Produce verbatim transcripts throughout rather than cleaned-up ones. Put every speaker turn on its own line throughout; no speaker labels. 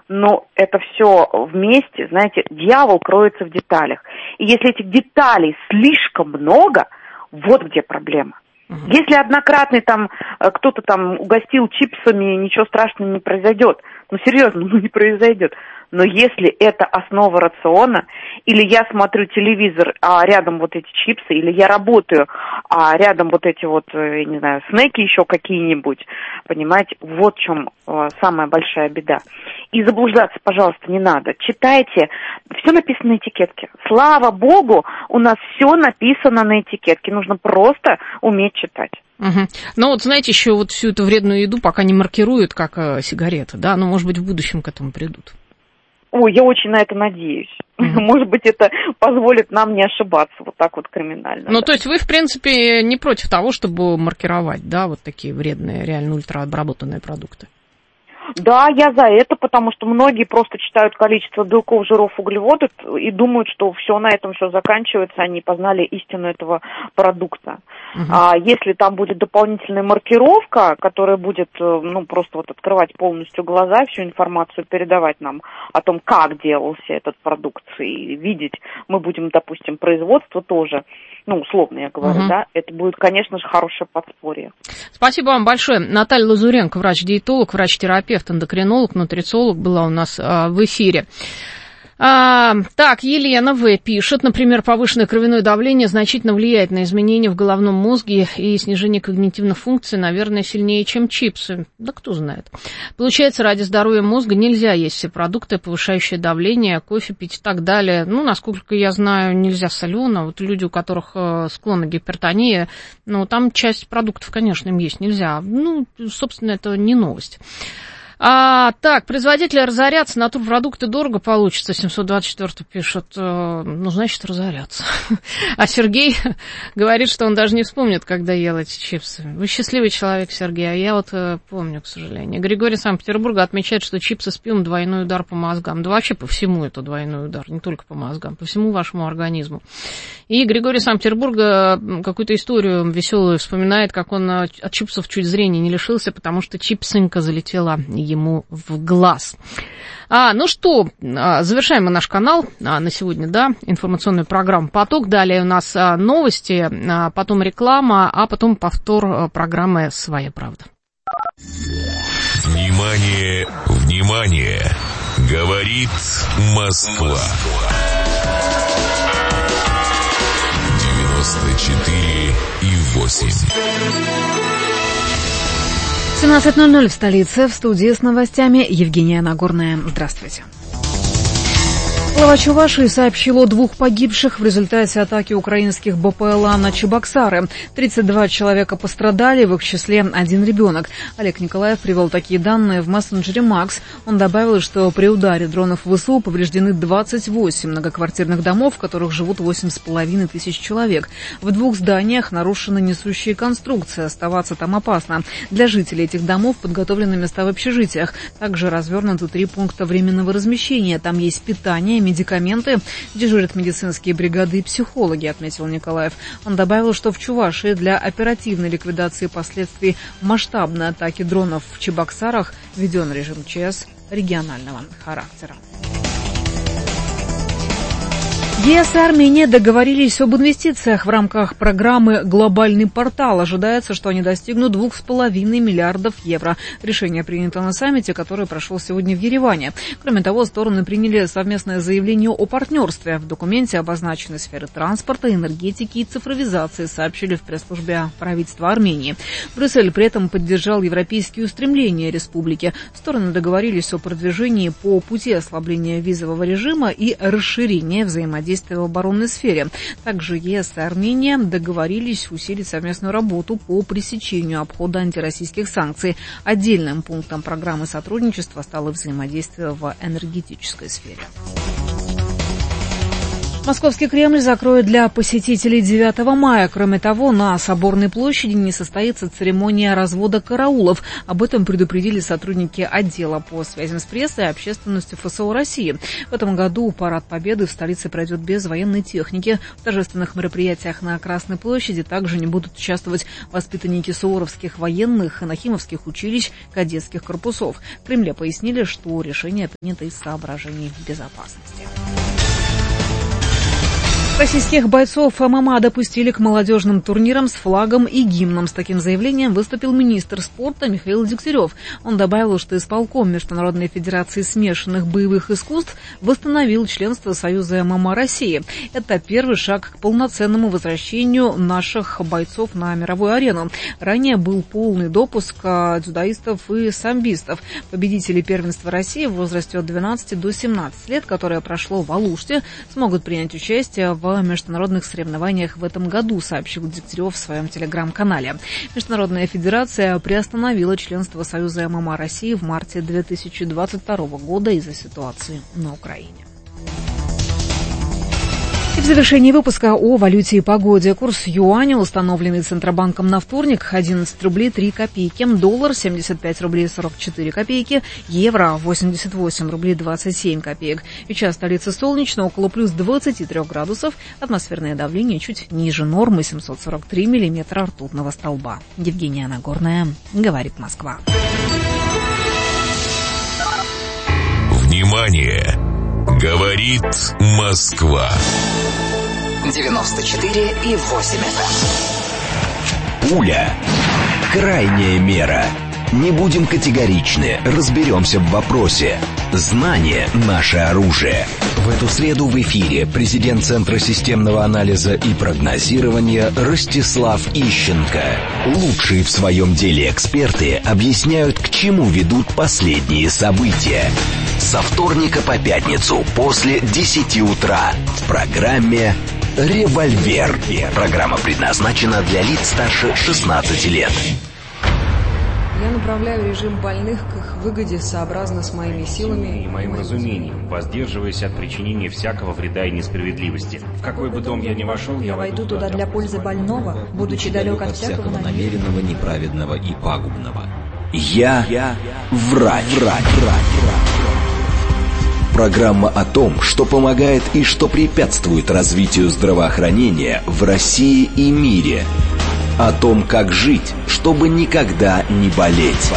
но это все вместе, знаете, дьявол кроется в деталях. И если этих деталей слишком много, вот где проблема. Uh-huh. Если однократный там кто-то там угостил чипсами, ничего страшного не произойдет. Ну, серьезно, ну не произойдет. Но если это основа рациона, или я смотрю телевизор, а рядом вот эти чипсы, или я работаю, а рядом вот эти вот, я не знаю, снеки еще какие-нибудь, понимаете, вот в чем э, самая большая беда. И заблуждаться, пожалуйста, не надо. Читайте, все написано на этикетке. Слава богу, у нас все написано на этикетке. Нужно просто уметь читать.
Угу. Ну вот, знаете, еще вот всю эту вредную еду пока не маркируют как э, сигареты, да, но, может быть, в будущем к этому придут.
Ой, я очень на это надеюсь. Mm-hmm. Может быть, это позволит нам не ошибаться вот так вот криминально.
Ну,
да.
То есть вы, в принципе, не против того, чтобы маркировать, да, вот такие вредные, реально ультраобработанные продукты?
Да, я за это, потому что многие просто читают количество белков, жиров, углеводов и думают, что все на этом все заканчивается, они познали истину этого продукта. Uh-huh. А если там будет дополнительная маркировка, которая будет, ну, просто вот открывать полностью глаза, всю информацию передавать нам о том, как делался этот продукт, и видеть, мы будем, допустим, производство тоже, ну, условно я говорю, uh-huh. да, это будет, конечно же, хорошее подспорье.
Спасибо вам большое. Наталья Лазуренко, врач-диетолог, врач-терапевт, эндокринолог, нутрициолог была у нас а, в эфире. А, так, Елена В. пишет, например, повышенное кровяное давление значительно влияет на изменения в головном мозге и снижение когнитивных функций, наверное, сильнее, чем чипсы. Да кто знает. Получается, ради здоровья мозга нельзя есть все продукты, повышающие давление, кофе пить и так далее. Ну, насколько я знаю, нельзя солено. Вот люди, у которых склонна гипертония, ну, там часть продуктов, конечно, им есть нельзя. Ну, собственно, это не новость. А, так, производители разорятся, натурпродукты дорого получится, семьсот двадцать четыре пишет, ну, значит, разорятся. А Сергей говорит, что он даже не вспомнит, когда ел эти чипсы. Вы счастливый человек, Сергей, а я вот помню, к сожалению. Григорий Санкт-Петербурга отмечает, что чипсы с пивом двойной удар по мозгам. Да вообще по всему это двойной удар, не только по мозгам, по всему вашему организму. И Григорий Санкт-Петербурга какую-то историю веселую вспоминает, как он от чипсов чуть зрения не лишился, потому что чипсинка залетела ему в глаз. А, ну что, завершаем мы наш канал на сегодня, да, информационную программу «Поток». Далее у нас новости, потом реклама, а потом повтор программы «Своя правда».
Внимание, внимание! Говорит Москва. девяносто четыре и восемь.
семнадцать ноль ноль в столице, в студии с новостями Евгения Нагорная. Здравствуйте. Глава Чувашии сообщил о двух погибших в результате атаки украинских БПЛА на Чебоксары. тридцать два человека пострадали, в их числе один ребенок. Олег Николаев привел такие данные в мессенджере Макс. Он добавил, что при ударе дронов ВСУ повреждены двадцать восемь многоквартирных домов, в которых живут восемь с половиной тысяч человек. В двух зданиях нарушены несущие конструкции, оставаться там опасно. Для жителей этих домов подготовлены места в общежитиях. Также развернуты три пункта временного размещения. Там есть питание, медикаменты, дежурят медицинские бригады и психологи, отметил Николаев. Он добавил, что в Чувашии для оперативной ликвидации последствий масштабной атаки дронов в Чебоксарах введен режим ЧС регионального характера. ЕС и Армения договорились об инвестициях в рамках программы «Глобальный портал». Ожидается, что они достигнут двух с половиной миллиардов евро. Решение принято на саммите, который прошел сегодня в Ереване. Кроме того, стороны приняли совместное заявление о партнерстве. В документе обозначены сферы транспорта, энергетики и цифровизации, сообщили в пресс-службе правительства Армении. Брюссель при этом поддержал европейские устремления республики. Стороны договорились о продвижении по пути ослабления визового режима и расширения взаимодействия в оборонной сфере. Также ЕС и Армения договорились усилить совместную работу по пресечению обхода антироссийских санкций. Отдельным пунктом программы сотрудничества стало взаимодействие в энергетической сфере. Московский Кремль закроют для посетителей девятого мая. Кроме того, на Соборной площади не состоится церемония развода караулов. Об этом предупредили сотрудники отдела по связям с прессой и общественностью ФСО России. В этом году парад Победы в столице пройдет без военной техники. В торжественных мероприятиях на Красной площади также не будут участвовать воспитанники суворовских военных и нахимовских училищ, кадетских корпусов. В Кремле пояснили, что решение принято из соображений безопасности. Российских бойцов ММА допустили к молодежным турнирам с флагом и гимном. С таким заявлением выступил министр спорта Михаил Дегтярев. Он добавил, что исполком Международной федерации смешанных боевых искусств восстановил членство Союза ММА России. Это первый шаг к полноценному возвращению наших бойцов на мировую арену. Ранее был полный допуск дзюдоистов и самбистов. Победители первенства России в возрасте от двенадцати до семнадцати лет, которое прошло в Алуште, смогут принять участие в в международных соревнованиях в этом году, сообщил Дегтярев в своем телеграм-канале. Международная федерация приостановила членство Союза ММА России в марте две тысячи двадцать второго года из-за ситуации на Украине. И в завершении выпуска о валюте и погоде. Курс юаня, установленный Центробанком на вторник, одиннадцать рублей три копейки. Доллар семьдесят пять рублей сорок четыре копейки. Евро восемьдесят восемь рублей двадцать семь копеек. Сейчас столица солнечно, около плюс двадцати трёх градусов. Атмосферное давление чуть ниже нормы, семьсот сорок три миллиметра ртутного столба. Евгения Нагорная, говорит Москва.
Внимание! Говорит Москва.
девяносто четыре и восемь эф эм.
Пуля. Крайняя мера. Не будем категоричны, разберемся в вопросе. Знание – наше оружие. В эту среду в эфире президент Центра системного анализа и прогнозирования Ростислав Ищенко. Лучшие в своем деле эксперты объясняют, к чему ведут последние события. Со вторника по пятницу после десяти утра в программе «Револьвер». Программа предназначена для лиц старше шестнадцати лет.
Я направляю режим больных к их выгоде сообразно с моими силами
и моим разумением, воздерживаясь от причинения всякого вреда и несправедливости. В какой бы дом я ни вошел, я,
я войду туда для пользы больного, будучи далек от всякого
намеренного, неправедного и пагубного. Я, я врач, врач, врач. Программа о том, что помогает и что препятствует развитию здравоохранения в России и мире. О том, как жить, чтобы никогда не болеть.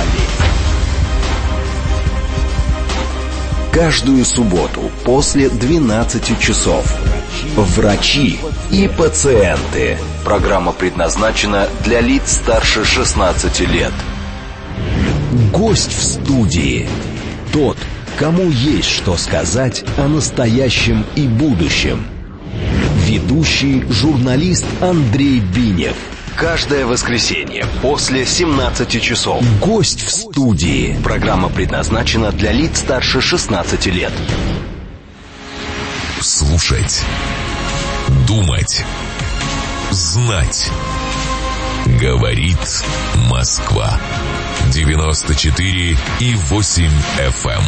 Каждую субботу после двенадцати часов. Врачи и пациенты. Программа предназначена для лиц старше шестнадцати лет. Гость в студии. Тот, кому есть что сказать о настоящем и будущем. Ведущий журналист Андрей Бинев. Каждое воскресенье после семнадцати часов. Гость в студии. Программа предназначена для лиц старше шестнадцати лет.
Слушать. Думать. Знать. Говорит Москва. девяносто четыре и восемь эф эм.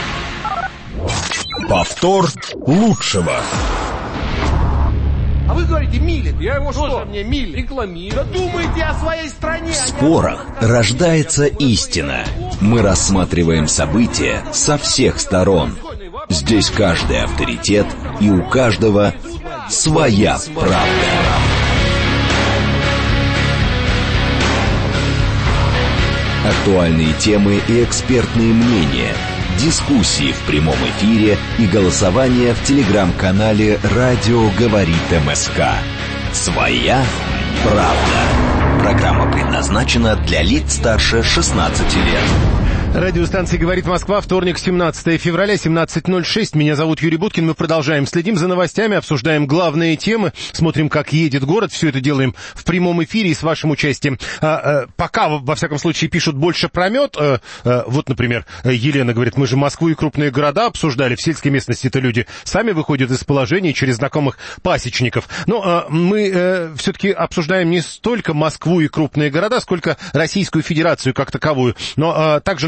Повтор лучшего.
А вы говорите, Милин. Я его что? Что мне Милин? Рекламирую. Да думайте о своей стране.
В спорах рождается истина. Мы рассматриваем события со всех сторон. Здесь каждый авторитет, и у каждого своя правда. Актуальные темы и экспертные мнения. Дискуссии в прямом эфире и голосование в телеграм-канале «Радио говорит МСК». Своя правда. Программа предназначена для лиц старше шестнадцати лет.
Радиостанция «Говорит Москва», вторник, семнадцатое февраля, семнадцать ноль шесть. Меня зовут Юрий Буткин. Мы продолжаем. Следим за новостями, обсуждаем главные темы, смотрим, как едет город. Все это делаем в прямом эфире и с вашим участием. А, а, пока, во всяком случае, пишут больше про мед. А, а, вот, например, Елена говорит, мы же Москву и крупные города обсуждали. В сельской местности-то люди сами выходят из положения через знакомых пасечников. Но а, мы а, все-таки обсуждаем не столько Москву и крупные города, сколько Российскую Федерацию как таковую. Но а, также на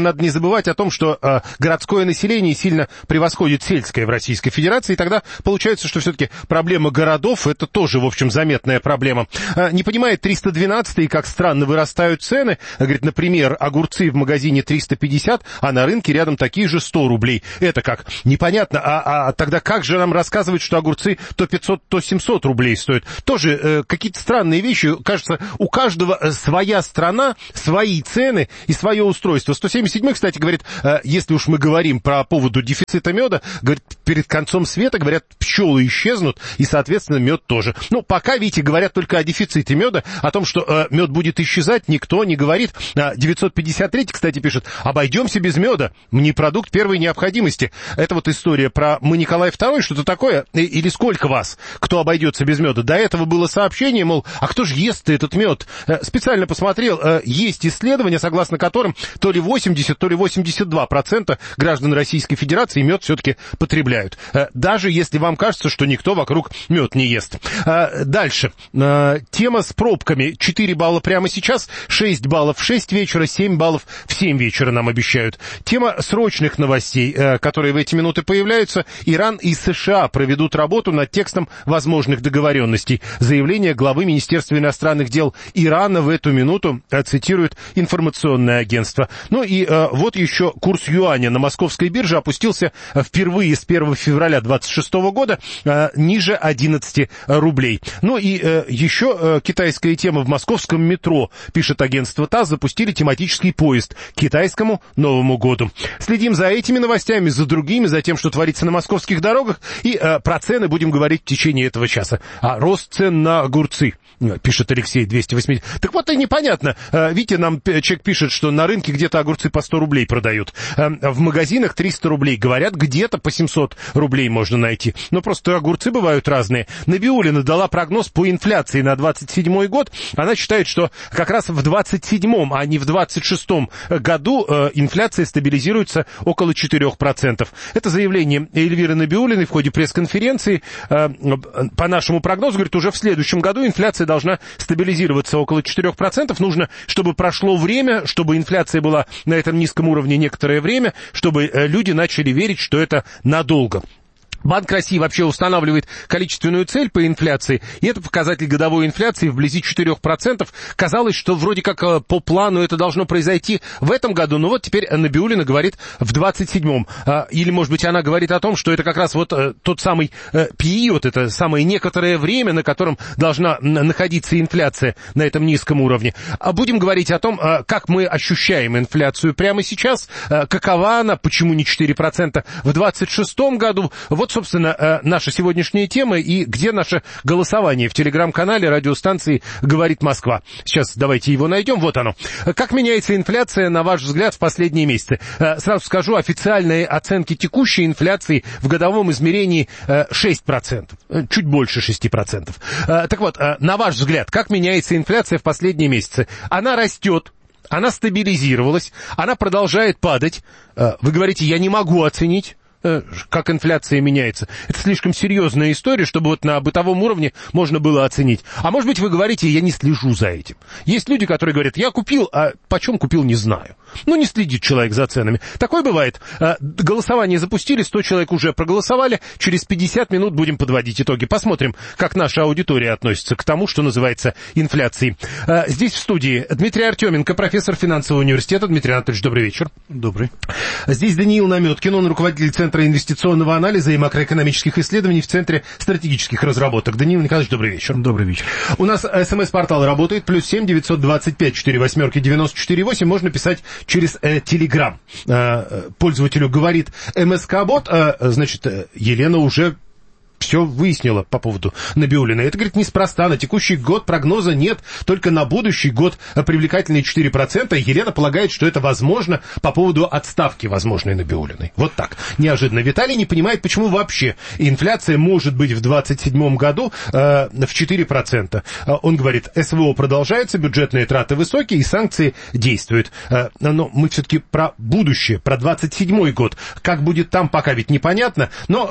надо не забывать о том, что э, городское население сильно превосходит сельское в Российской Федерации, и тогда получается, что все-таки проблема городов — это тоже, в общем, заметная проблема. Э, не понимает триста двенадцатый, как странно вырастают цены. Говорит, например, огурцы в магазине триста пятьдесят, а на рынке рядом такие же сто рублей. Это как? Непонятно. А, а тогда как же нам рассказывать, что огурцы то пятьсот, то семьсот рублей стоят? Тоже э, какие-то странные вещи. Кажется, у каждого своя страна, свои цены и свое устройство. сто семьдесят седьмой, кстати, говорит, э, если уж мы говорим про поводу дефицита меда, говорит, перед концом света, говорят, пчелы исчезнут, и, соответственно, мед тоже. Ну, пока, видите, говорят только о дефиците меда, о том, что э, мед будет исчезать, никто не говорит. А, девятьсот пятьдесят три, кстати, пишет, обойдемся без меда, не продукт первой необходимости. Это вот история про «Мы Николай второй», что-то такое, и, или сколько вас, кто обойдется без меда. До этого было сообщение, мол, а кто же ест этот мед? Э, специально посмотрел, э, есть исследования, согласно которым то ли восемьдесят, то ли восемьдесят два процента граждан Российской Федерации мед все-таки потребляют. Э, даже если вам кажется, что никто вокруг мед не ест. Э, дальше. Э, тема с пробками. четыре балла прямо сейчас, шесть баллов в шесть вечера, семь баллов в семь вечера нам обещают. Тема срочных новостей, э, которые в эти минуты появляются. Иран и США проведут работу над текстом возможных договоренностей. Заявление главы Министерства иностранных дел Ирана в эту минуту э, цитирует информационное агентство. Ну и э, вот еще курс юаня на московской бирже опустился э, впервые с первого февраля двадцать шестого года э, ниже одиннадцати рублей. Ну и э, еще э, китайская тема в московском метро, пишет агентство ТАСС, запустили тематический поезд к китайскому Новому году. Следим за этими новостями, за другими, за тем, что творится на московских дорогах, и э, про цены будем говорить в течение этого часа. А рост цен на огурцы, пишет Алексей двести восемьдесят. Так вот и непонятно. Э, видите, нам человек пишет, что на рынке где-то огурцы по сто рублей продают. Э, в магазинах триста рублей. Говорят, где-то по семьсот рублей можно найти. Но просто огурцы бывают разные. Набиуллина дала прогноз по инфляции на двадцать седьмой год. Она считает, что как раз в двадцать седьмом, а не в двадцать шестом году э, инфляция стабилизируется около четырех процентов. Это заявление Эльвиры Набиуллиной в ходе пресс-конференции. Э, по нашему прогнозу, говорит, уже в следующем году инфляция должна стабилизироваться около четырех процентов. Нужно, чтобы прошло время, чтобы инфляция была на этом низком уровне некоторое время, чтобы э, люди начали верить, что это надолго. Банк России вообще устанавливает количественную цель по инфляции, и это показатель годовой инфляции вблизи четырех процентов. Казалось, что вроде как по плану это должно произойти в этом году, но вот теперь Набиуллина говорит в двадцать седьмом. Или, может быть, она говорит о том, что это как раз вот тот самый период, это самое некоторое время, на котором должна находиться инфляция на этом низком уровне. А будем говорить о том, как мы ощущаем инфляцию прямо сейчас, какова она, почему не четыре процента в двадцать шестом году. Вот, собственно, наша сегодняшняя тема и где наше голосование в телеграм-канале радиостанции «Говорит Москва». Сейчас давайте его найдем. Вот оно. Как меняется инфляция, на ваш взгляд, в последние месяцы? Сразу скажу, официальные оценки текущей инфляции в годовом измерении шесть процентов. Чуть больше шесть процентов. Так вот, на ваш взгляд, как меняется инфляция в последние месяцы? Она растет. Она стабилизировалась. Она продолжает падать. Вы говорите, я не могу оценить, как инфляция меняется. Это слишком серьезная история, чтобы вот на бытовом уровне можно было оценить. А может быть, вы говорите, я не слежу за этим. Есть люди, которые говорят, я купил, а почем купил, не знаю. Ну, не следит человек за ценами. Такое бывает. Голосование запустили, сто человек уже проголосовали. Через пятьдесят минут будем подводить итоги. Посмотрим, как наша аудитория относится к тому, что называется инфляцией. Здесь в студии Дмитрий Артеменко, профессор финансового университета. Дмитрий Анатольевич, добрый вечер.
Добрый.
Здесь Даниил Наметкин, он руководитель Центра инвестиционного анализа и макроэкономических исследований в Центре стратегических разработок. Даниил Николаевич, добрый вечер.
Добрый вечер.
У нас смс-портал работает, плюс семь девятьсот двадцать пять четыре восьмерки девяносто четыре восемь. Можно писать через э, Телеграм. Э, пользователю говорит МСК-бот, э, значит, э, Елена уже все выяснила по поводу Набиуллиной. Это, говорит, неспроста. На текущий год прогноза нет, только на будущий год привлекательные четыре процента. Елена полагает, что это возможно по поводу отставки возможной Набиуллиной. Вот так. Неожиданно. Виталий не понимает, почему вообще инфляция может быть в двадцать седьмом году э, в четыре процента. Он говорит, СВО продолжается, бюджетные траты высокие и санкции действуют. Э, но мы все-таки про будущее, про двадцать седьмой год. Как будет там, пока ведь непонятно. Но... Э,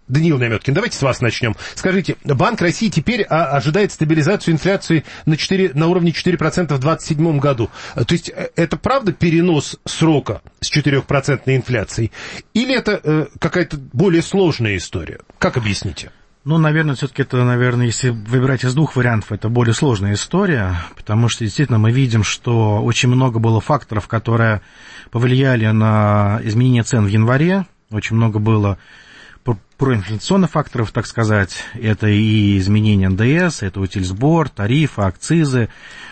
Даниил Наметкин, давайте с вас начнем. Скажите, Банк России теперь а, ожидает стабилизацию инфляции на, четыре, на уровне четыре процента в двадцать седьмом году. То есть это правда перенос срока с четырехпроцентной инфляцией? Или это э, какая-то более сложная история? Как объясните?
Ну, наверное, все-таки это, наверное, если выбирать из двух вариантов, это более сложная история, потому что действительно мы видим, что очень много было факторов, которые повлияли на изменение цен в январе. Очень много было проинфляционных факторов, так сказать. Это и изменение эн дэ эс, это утильсбор, тарифы, акцизы,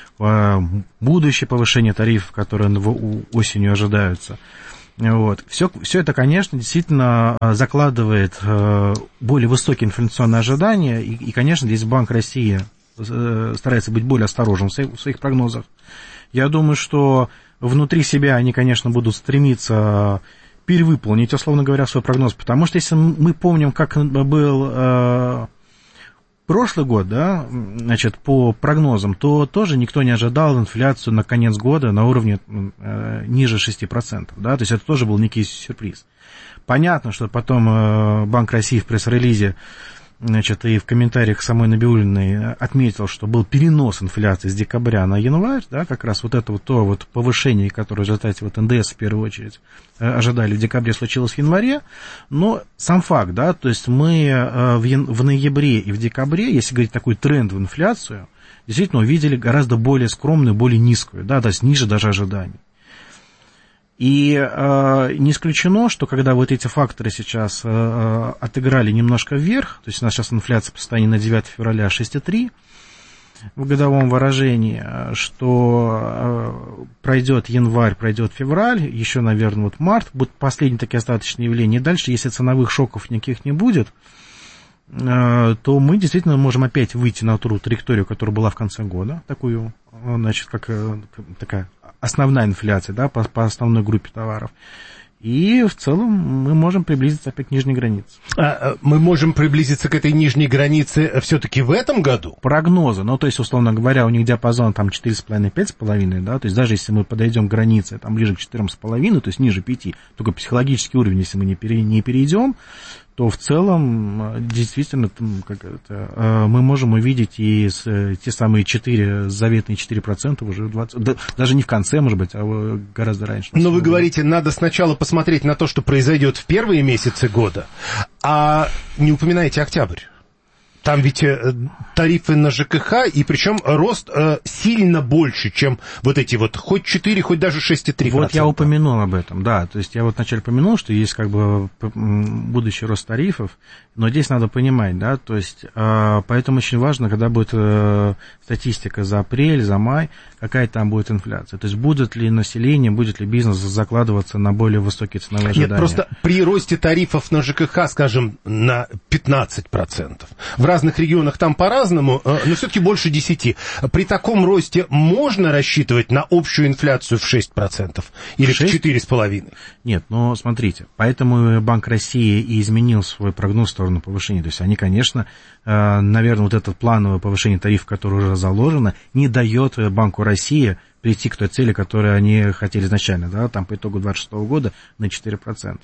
будущее повышение тарифов, которые осенью ожидаются. Вот. Все, все это, конечно, действительно закладывает более высокие инфляционные ожидания, и, и, конечно, здесь Банк России старается быть более осторожным в своих, в своих прогнозах. Я думаю, что внутри себя они, конечно, будут стремиться перевыполнить, условно говоря, свой прогноз, потому что если мы помним, как был э, прошлый год, да, значит, по прогнозам, то тоже никто не ожидал инфляцию на конец года на уровне э, ниже шести процентов, да, то есть это тоже был некий сюрприз. Понятно, что потом э, Банк России в пресс-релизе, значит, и в комментариях самой Набиуллиной отметил, что был перенос инфляции с декабря на январь, да, как раз вот это вот то вот повышение, которое в результате вот эн дэ эс в первую очередь ожидали в декабре, случилось в январе, но сам факт, да, то есть мы в, ян... в ноябре и в декабре, если говорить такой тренд в инфляцию, действительно увидели гораздо более скромную, более низкую, да, то есть ниже даже ожиданий. И э, не исключено, что когда вот эти факторы сейчас э, отыграли немножко вверх, то есть у нас сейчас инфляция по состоянию на девятое февраля шесть целых три десятых в годовом выражении, что э, пройдет январь, пройдет февраль, еще, наверное, вот март, будут последние такие остаточные явления. И дальше, если ценовых шоков никаких не будет, э, то мы действительно можем опять выйти на ту траекторию, которая была в конце года, такую, значит, как э, такая основная инфляция, да, по, по основной группе товаров. И в целом мы можем приблизиться опять к нижней границе.
А, мы можем приблизиться к этой нижней границе все-таки в этом году?
Прогнозы, ну, то есть, условно говоря, у них диапазон там четыре с половиной - пять с половиной, да, то есть даже если мы подойдем к границе там ближе к четырем с половиной, то есть ниже пяти, только психологический уровень, если мы не, пере, не перейдем, то в целом действительно как это, мы можем увидеть и с, те самые четыре, заветные четыре процента уже в двадцать, да, даже не в конце, может быть, а гораздо раньше.
Но вы говорите, надо сначала посмотреть на то, что произойдет в первые месяцы года, а не упоминаете октябрь. Там ведь э, тарифы на жэ ка ха, и причем рост э, сильно больше, чем вот эти вот хоть четыре, хоть даже шесть целых три десятых процента.
Вот я упомянул об этом, да. То есть я вот вначале упомянул, что есть как бы будущий рост тарифов, но здесь надо понимать, да, то есть э, поэтому очень важно, когда будет э, статистика за апрель, за май, какая там будет инфляция. То есть будет ли население, будет ли бизнес закладываться на более высокие ценовые ожидания.
Нет, просто при росте тарифов на жэ ка ха, скажем, на пятнадцать процентов, в разных регионах там по-разному, но все-таки больше десяти. При таком росте можно рассчитывать на общую инфляцию в шесть процентов или в четыре с половиной?
Нет, но смотрите, поэтому Банк России и изменил свой прогноз в сторону повышения. То есть они, конечно, наверное, вот это плановое повышение тарифов, которое уже заложено, не дает Банку России прийти к той цели, которую они хотели изначально, да, там по итогу двадцать шестого года на четыре процента.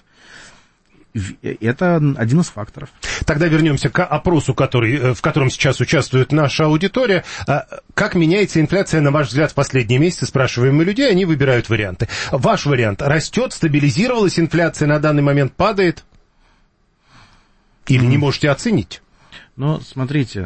Это один из факторов.
Тогда вернемся к опросу, который, в котором сейчас участвует наша аудитория. Как меняется инфляция, на ваш взгляд, в последние месяцы? Спрашиваем мы людей, они выбирают варианты. Ваш вариант: растет, стабилизировалась инфляция, на данный момент падает? Или mm. не можете оценить?
Ну, смотрите,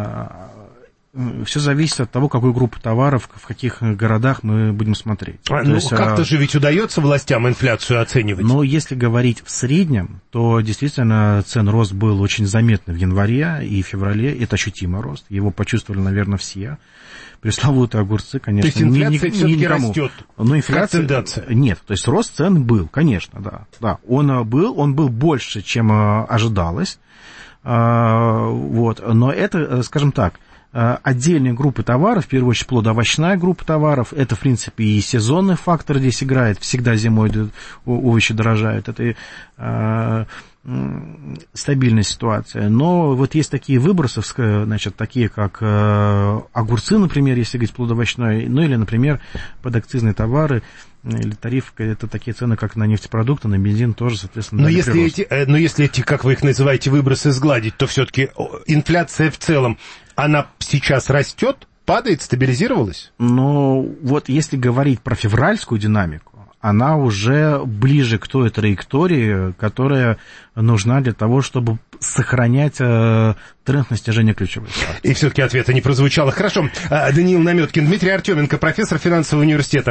все зависит от того, какую группу товаров, в каких городах мы будем смотреть.
А, ну, есть, как-то а... же ведь удается властям инфляцию оценивать.
Но если говорить в среднем, то действительно цен рост был очень заметный в январе и феврале. Это ощутимый рост. Его почувствовали, наверное, все. Пресловутые огурцы, конечно.
То есть инфляция
ни, ни,
все-таки
никому.
растет?
Но инфляция...
Как тенденция?
Нет, то есть рост цен был, конечно, да. да. Он был, он был больше, чем ожидалось. Вот. Но это, скажем так, отдельные группы товаров, в первую очередь плодоовощная группа товаров, это, в принципе, и сезонный фактор здесь играет, всегда зимой овощи дорожают, это стабильная ситуация, но вот есть такие выбросы, значит, такие как огурцы, например, если говорить плодоовощной, ну или, например, подакцизные товары, или тариф, это такие цены, как на нефтепродукты, на бензин тоже, соответственно.
Но если, эти, но если эти, как вы их называете, выбросы сгладить, то все-таки инфляция в целом, она сейчас растет, падает, стабилизировалась?
Ну, вот если говорить про февральскую динамику, она уже ближе к той траектории, которая нужна для того, чтобы сохранять э, тренд на снижение ключевых ставок.
И все-таки ответа не прозвучало. Хорошо. Даниил Наметкин, Дмитрий Артеменко, профессор финансового университета.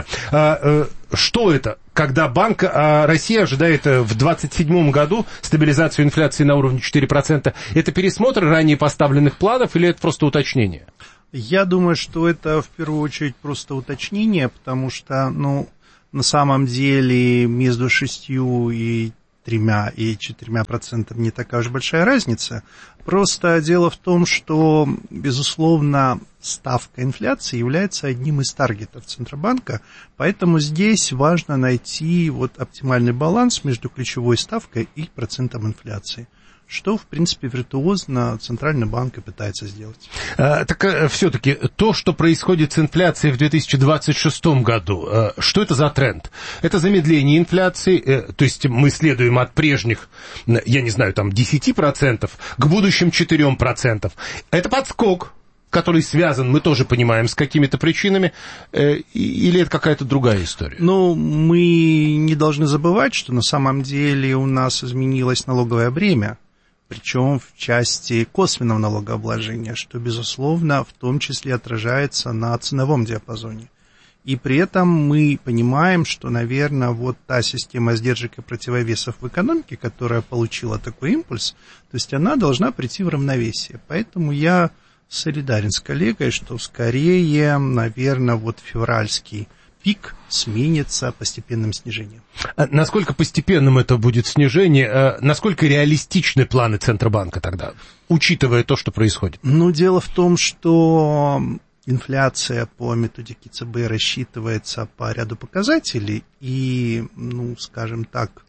Что это, когда Банк России ожидает в двадцать седьмом году стабилизацию инфляции на уровне четыре процента? Это пересмотр ранее поставленных планов или это просто уточнение?
Я думаю, что это в первую очередь просто уточнение, потому что, ну, на самом деле между шестью и тремя и четырьмя процентами не такая уж большая разница. Просто дело в том, что, безусловно, ставка инфляции является одним из таргетов Центробанка, поэтому здесь важно найти вот оптимальный баланс между ключевой ставкой и процентом инфляции, что, в принципе, виртуозно Центральный банк и пытается сделать.
А, так а, все-таки то, что происходит с инфляцией в две тысячи двадцать шестом году, а, что это за тренд? Это замедление инфляции, а, то есть мы следуем от прежних, я не знаю, там, десять процентов к будущим четыре процента. Это подскок, который связан, мы тоже понимаем, с какими-то причинами, э, или это какая-то другая история?
Ну, мы не должны забывать, что на самом деле у нас изменилось налоговое бремя, причем в части косвенного налогообложения, что, безусловно, в том числе отражается на ценовом диапазоне. И при этом мы понимаем, что, наверное, вот та система сдержек и противовесов в экономике, которая получила такой импульс, то есть она должна прийти в равновесие. Поэтому я солидарен с коллегой, что скорее, наверное, вот февральский пик сменится постепенным снижением.
А насколько постепенным это будет снижение? А насколько реалистичны планы Центробанка тогда, учитывая то, что происходит?
Ну, дело в том, что инфляция по методике ЦБ рассчитывается по ряду показателей, и, ну, скажем так,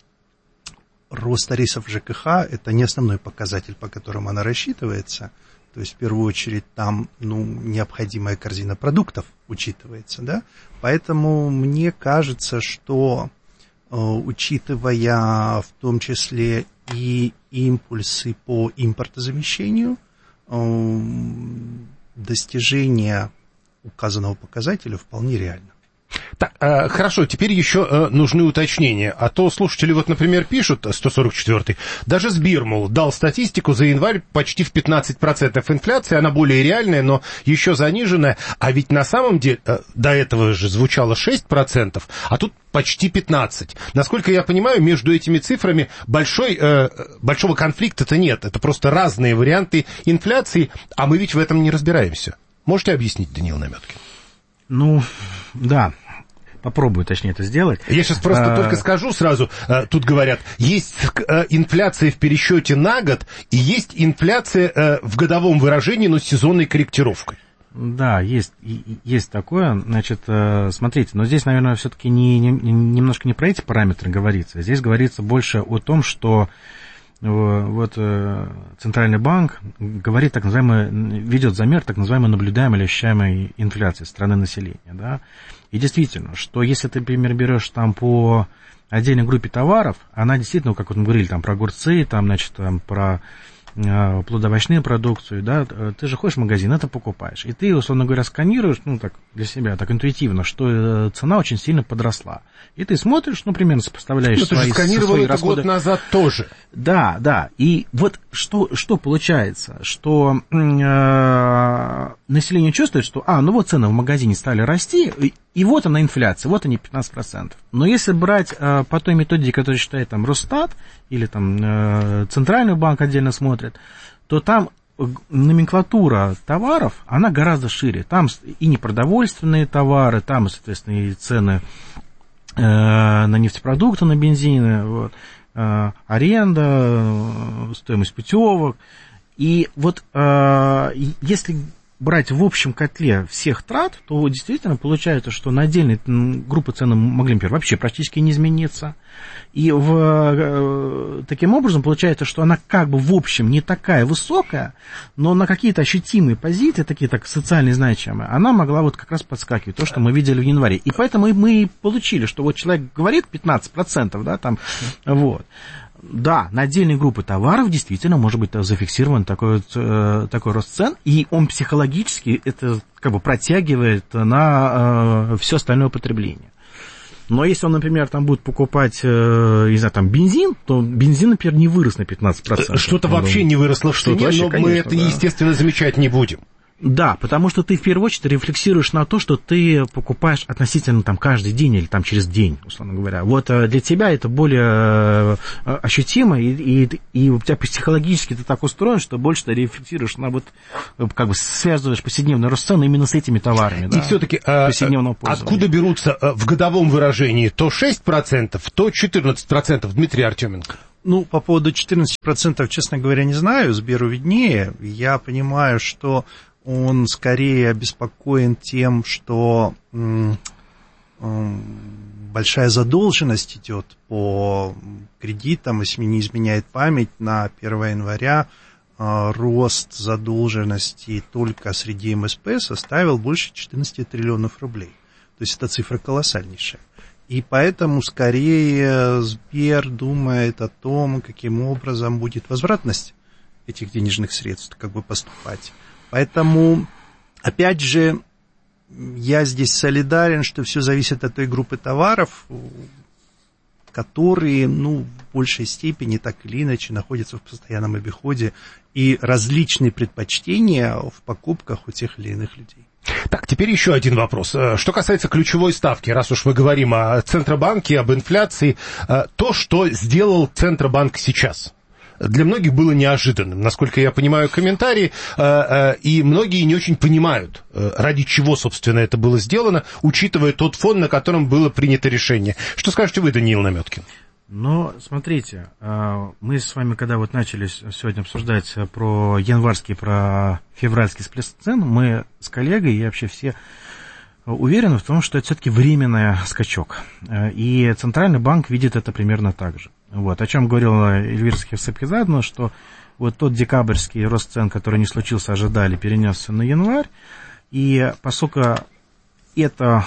рост тарифов ЖКХ – это не основной показатель, по которому она рассчитывается. То есть, в первую очередь, там, ну, необходимая корзина продуктов учитывается, да. Поэтому мне кажется, что, э, учитывая в том числе и импульсы по импортозамещению, э, достижение указанного показателя вполне реально.
Так, э, хорошо, теперь еще э, нужны уточнения. А то слушатели, вот, например, пишут, сто сорок четвёртый, даже Сбир, мол, дал статистику за январь почти в пятнадцать процентов инфляции, она более реальная, но еще заниженная. А ведь на самом деле э, до этого же звучало шесть процентов, а тут почти пятнадцать процентов. Насколько я понимаю, между этими цифрами большой, э, большого конфликта-то нет. Это просто разные варианты инфляции, а мы ведь в этом не разбираемся. Можете объяснить, Даниил Наметкин?
Ну, да, попробую, точнее, это сделать.
Я сейчас просто а... только скажу сразу, тут говорят, есть инфляция в пересчете на год, и есть инфляция в годовом выражении, но с сезонной корректировкой.
Да, есть, есть такое. Значит, смотрите, но здесь, наверное, все-таки не, не, немножко не про эти параметры говорится. Здесь говорится больше о том, что вот Центральный банк говорит, так называемый, ведет замер так называемой наблюдаемой или ощущаемой инфляции страны населения, да. И действительно, что если ты, например, берешь там по отдельной группе товаров, она действительно, как вот мы говорили, там про огурцы, там, значит, там, про э, плодоовощную продукцию, да, ты же ходишь в магазин, это покупаешь. И ты, условно говоря, сканируешь, ну, так, для себя, так интуитивно, что цена очень сильно подросла. И ты смотришь, ну, примерно сопоставляешь свои,
ты же сканировал
свои
это
расходы.
Год назад тоже.
Да, да. И вот что, что получается, что э, население чувствует, что, а, ну вот цены в магазине стали расти, и, и вот она инфляция, вот они пятнадцать процентов. Но если брать э, по той методике, которую считает там Росстат, или там э, Центральный банк отдельно смотрит, то там номенклатура товаров, она гораздо шире. Там и непродовольственные товары, там, соответственно, и цены э, на нефтепродукты, на бензин, вот, э, аренда, э, стоимость путевок. И вот э, если брать в общем котле всех трат, то действительно получается, что на отдельные группы цен могли, например, вообще практически не измениться. И в, таким образом получается, что она как бы в общем не такая высокая, но на какие-то ощутимые позиции, такие так социально значимые, она могла вот как раз подскакивать, то, что мы видели в январе. И поэтому мы и получили, что вот человек говорит пятнадцать процентов, да, там, вот. Да, на отдельные группы товаров действительно может быть зафиксирован такой, э, такой рост цен, и он психологически это как бы протягивает на э, все остальное потребление. Но если он, например, там будет покупать, э, не знаю, там бензин, то бензин, например, не вырос на пятнадцать процентов.
Что-то вообще не выросло в цене, но
конечно,
мы это, да. естественно, замечать не будем.
Да, потому что ты в первую очередь рефлексируешь на то, что ты покупаешь относительно там каждый день или там через день, условно говоря. Вот для тебя это более ощутимо, и, и, и у тебя психологически ты так устроен, что больше ты рефлексируешь на вот, как бы связываешь повседневный рост цен именно с этими товарами.
И
да,
все-таки откуда берутся в годовом выражении то шесть процентов, то четырнадцать процентов, Дмитрий Артеменко?
Ну, по поводу четырнадцати процентов, честно говоря, не знаю, Сберу виднее. Я понимаю, что он скорее обеспокоен тем, что м, м, большая задолженность идет по кредитам, если мне не изменяет память, на первое января э, рост задолженности только среди эм эс пэ составил больше четырнадцати триллионов рублей. То есть это цифра колоссальнейшая. И поэтому скорее Сбер думает о том, каким образом будет возвратность этих денежных средств как бы поступать. Поэтому, опять же, я здесь солидарен, что все зависит от той группы товаров, которые, ну, в большей степени так или иначе находятся в постоянном обиходе, и различные предпочтения в покупках у тех или иных людей.
Так, теперь еще один вопрос. Что касается ключевой ставки, раз уж мы говорим о Центробанке, об инфляции, то, что сделал Центробанк сейчас, для многих было неожиданным, насколько я понимаю комментарии, и многие не очень понимают, ради чего, собственно, это было сделано, учитывая тот фон, на котором было принято решение. Что скажете вы, Даниил Намёткин?
Ну, смотрите, мы с вами, когда вот начали сегодня обсуждать про январский, про февральский всплеск цен, мы с коллегой и вообще все уверены в том, что это все-таки временный скачок. И Центральный банк видит это примерно так же. Вот, о чем говорил Эльвира Сапхизадзе, что вот тот декабрьский рост цен, который не случился, ожидали, перенесся на январь. И поскольку это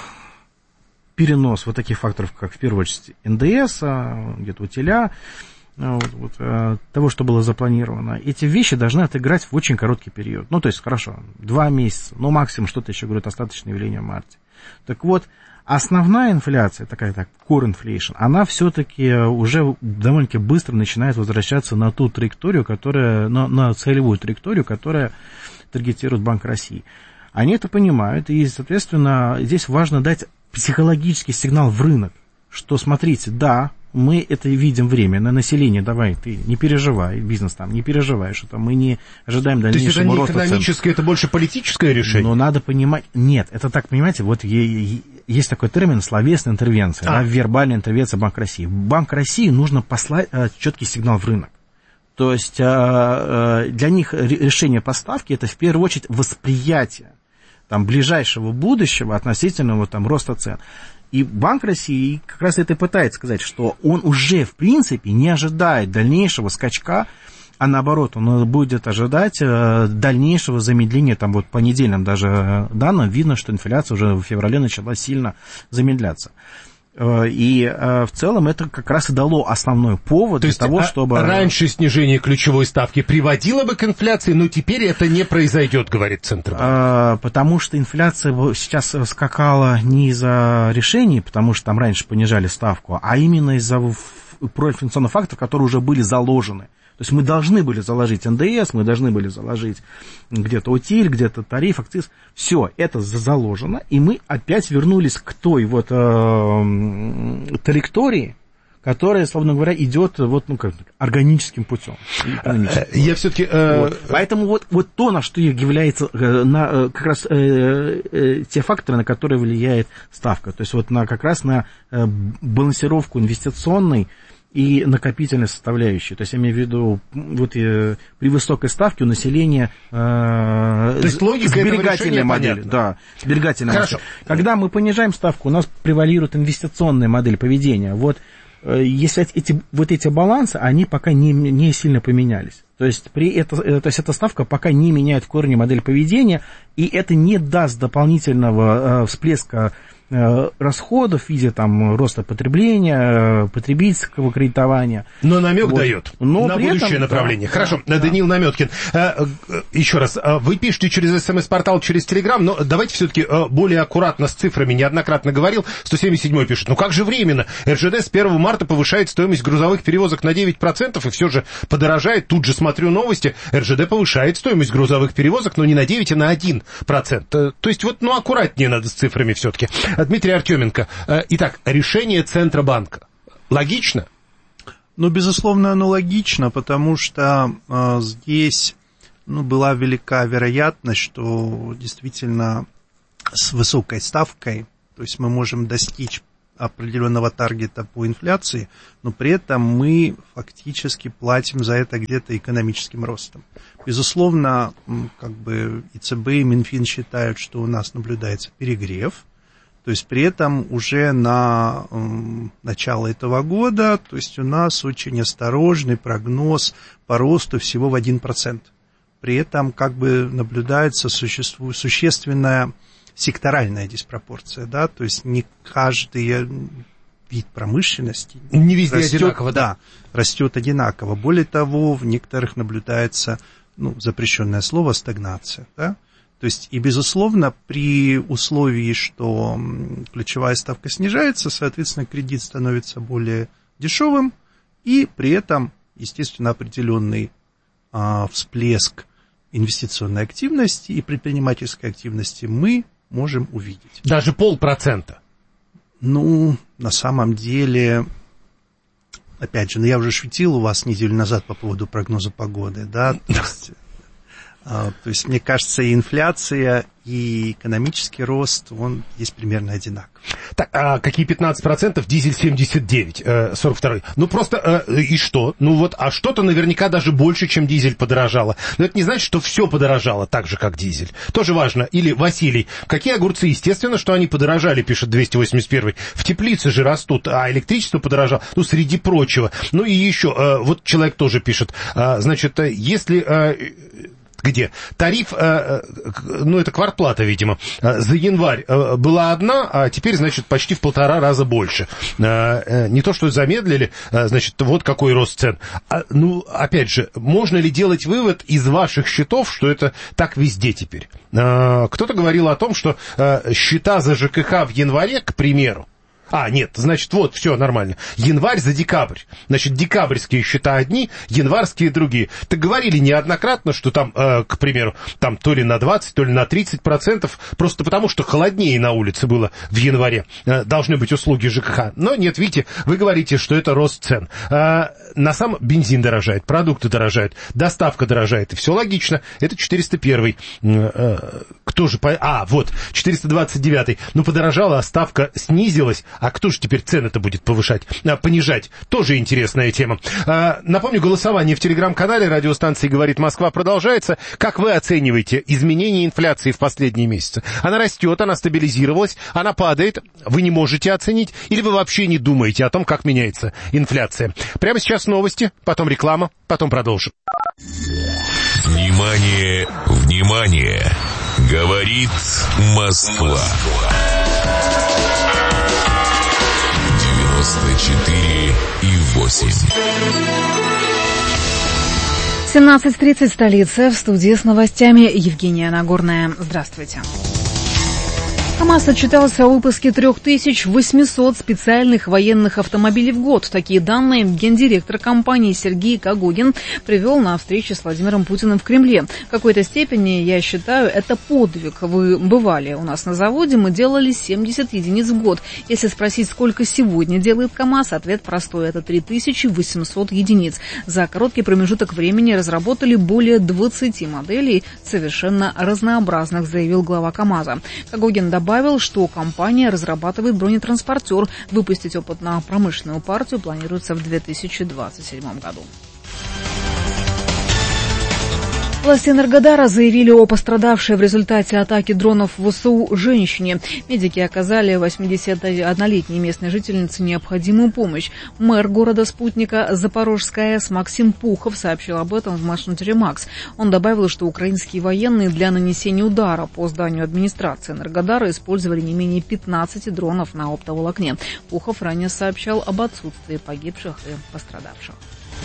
перенос вот таких факторов, как в первую очередь эн дэ эс, где-то утиля, вот, вот, того, что было запланировано, эти вещи должны отыграть в очень короткий период. Ну, то есть, хорошо, два месяца, ну, максимум что-то еще, говорю, остаточное явление в марте. Так вот, основная инфляция, такая так, core inflation, она все-таки уже довольно-таки быстро начинает возвращаться на ту траекторию, которая, на, на целевую траекторию, которая таргетирует Банк России. Они это понимают, и, соответственно, здесь важно дать психологический сигнал в рынок, что, смотрите, да, мы это видим временно, население, давай, ты не переживай, бизнес там, не переживай, что там мы не ожидаем дальнейшего роста цен.
То есть это не экономическое, это больше политическое решение?
Но надо понимать, нет, это так, понимаете, вот есть такой термин словесная интервенция, а. да, вербальная интервенция Банка России. Банк России нужно послать четкий сигнал в рынок. То есть для них решение поставки это в первую очередь восприятие там, ближайшего будущего относительно там, роста цен. И Банк России как раз это и пытается сказать, что он уже, в принципе, не ожидает дальнейшего скачка, а наоборот, он будет ожидать дальнейшего замедления, там вот по недельным даже данным видно, что инфляция уже в феврале начала сильно замедляться. И в целом это как раз и дало основной повод
То
для того, чтобы...
раньше снижение ключевой ставки приводило бы к инфляции, но теперь это не произойдет, говорит Центробанк.
Потому что инфляция сейчас скакала не из-за решений, потому что там раньше понижали ставку, а именно из-за проинфляционных факторов, которые уже были заложены. То есть мы должны были заложить эн дэ эс, мы должны были заложить где-то утиль, где-то тариф, акциз. Все, это заложено, и мы опять вернулись к той вот э, траектории, которая, словно говоря, идет вот, ну, как, органическим путем.
Я все-таки... Э...
Вот. Поэтому вот, вот то, на что является э, на, как раз э, э, те факторы, на которые влияет ставка. То есть вот на, как раз на э, балансировку инвестиционной и накопительной составляющей. То есть я имею в виду, вот э, при высокой ставке у населения э, То есть логика сберегательная модель. Да, сберегательная модель. Когда мы понижаем ставку, у нас превалирует инвестиционная модель поведения. Вот э, если эти, вот эти балансы, они пока не, не сильно поменялись. То есть, при это, то есть эта ставка пока не меняет в корне модель поведения, и это не даст дополнительного э, всплеска расходов в виде там, роста потребления, потребительского кредитования.
Но намек вот. дает Но на будущее этом, направление. Да, Хорошо, да, Даниил да. Наметкин. Еще раз, вы пишете через СМС-портал, через Телеграм, но давайте все-таки более аккуратно с цифрами. Неоднократно говорил, сто семьдесят седьмой пишет, ну как же временно? эр жэ дэ с первого марта повышает стоимость грузовых перевозок на девять процентов, и все же подорожает. Тут же смотрю новости, эр жэ дэ повышает стоимость грузовых перевозок, но не на девять, а на один процент. То есть вот, ну аккуратнее надо с цифрами все-таки. Дмитрий Артеменко. Итак, решение Центробанка логично?
Ну, безусловно, оно логично, потому что э, здесь ну, была велика вероятность, что действительно с высокой ставкой, то есть мы можем достичь определенного таргета по инфляции, но при этом мы фактически платим за это где-то экономическим ростом. Безусловно, как бы и цэ бэ, и Минфин считают, что у нас наблюдается перегрев, то есть при этом уже на э, начало этого года, то есть у нас очень осторожный прогноз по росту всего в один процент. При этом как бы наблюдается существует существенная секторальная диспропорция, да, то есть не каждый вид промышленности
не везде
растет,
одинаково, да,
растет одинаково. Более того, в некоторых наблюдается, ну, запрещенное слово, стагнация, да. То есть, и, безусловно, при условии, что ключевая ставка снижается, соответственно, кредит становится более дешевым, и при этом, естественно, определенный а, всплеск инвестиционной активности и предпринимательской активности мы можем увидеть.
Даже полпроцента?
Ну, на самом деле, опять же, ну, я уже шутил у вас неделю назад по поводу прогноза погоды, да, то есть... То есть, мне кажется, и инфляция, и экономический рост, он есть примерно одинаковый.
Так, а какие пятнадцать процентов? Дизель семьдесят девять, сорок второй. Ну, просто, э, и что? Ну, вот, а что-то наверняка даже больше, чем дизель подорожало. Но это не значит, что все подорожало так же, как дизель. Тоже важно. Или, Василий, какие огурцы? Естественно, что они подорожали, пишет двести восемьдесят первый. В теплице же растут, а электричество подорожало. Ну, среди прочего. Ну, и еще, э, вот человек тоже пишет. Э, значит, если... Э, Где? Тариф, э, ну, это квартплата, видимо, э, за январь э, была одна, а теперь, значит, почти в полтора раза больше. Э, э, не то, что замедлили, э, значит, вот какой рост цен. А, ну, опять же, можно ли делать вывод из ваших счетов, что это так везде теперь? Э, кто-то говорил о том, что э, счета за жэ ка ха в январе, к примеру, А, нет, значит, вот, все нормально. Январь за декабрь. Значит, декабрьские счета одни, январские другие. Так говорили неоднократно, что там, э, к примеру, там то ли на двадцать, то ли на тридцать процентов, просто потому, что холоднее на улице было в январе, э, должны быть услуги жэ ка ха. Но нет, видите, вы говорите, что это рост цен. Э, на самом бензин дорожает, продукты дорожают, доставка дорожает, и все логично. Это четыреста первый. Э, кто же... По... А, вот, четыреста двадцать девятый. Ну, подорожала, а ставка снизилась. А кто же теперь цены-то будет повышать, а, понижать? Тоже интересная тема. А, напомню, голосование в телеграм-канале радиостанции «Говорит Москва» продолжается. Как вы оцениваете изменение инфляции в последние месяцы? Она растет, она стабилизировалась, она падает, вы не можете оценить, или вы вообще не думаете о том, как меняется инфляция? Прямо сейчас новости, потом реклама, потом продолжим.
Внимание, внимание! Говорит Москва. девяносто четыре и восемь.
семнадцать тридцать, столица, в студии с новостями Евгения Нагорная. Здравствуйте. КамАЗ отчитался о выпуске три тысячи восемьсот специальных военных автомобилей в год. Такие данные гендиректор компании Сергей Когогин привел на встрече с Владимиром Путиным в Кремле. В какой-то степени, я считаю, это подвиг. Вы бывали у нас на заводе, мы делали семьдесят единиц в год. Если спросить, сколько сегодня делает КамАЗ, ответ простой – это три тысячи восемьсот единиц. За короткий промежуток времени разработали более двадцати моделей, совершенно разнообразных, заявил глава КамАЗа. Когогин добавил, добавил, что компания разрабатывает бронетранспортер. Выпустить опыт на промышленную партию планируется в две тысячи двадцать седьмом году. Власти Энергодара заявили о пострадавшей в результате атаки дронов ВСУ женщине. Медики оказали восьмидесятиоднолетней местной жительнице необходимую помощь. Мэр города-спутника Запорожская АЭС Максим Пухов сообщил об этом в мессенджере Макс. Он добавил, что украинские военные для нанесения удара по зданию администрации Энергодара использовали не менее пятнадцати дронов на оптоволокне. Пухов ранее сообщал об отсутствии погибших и пострадавших.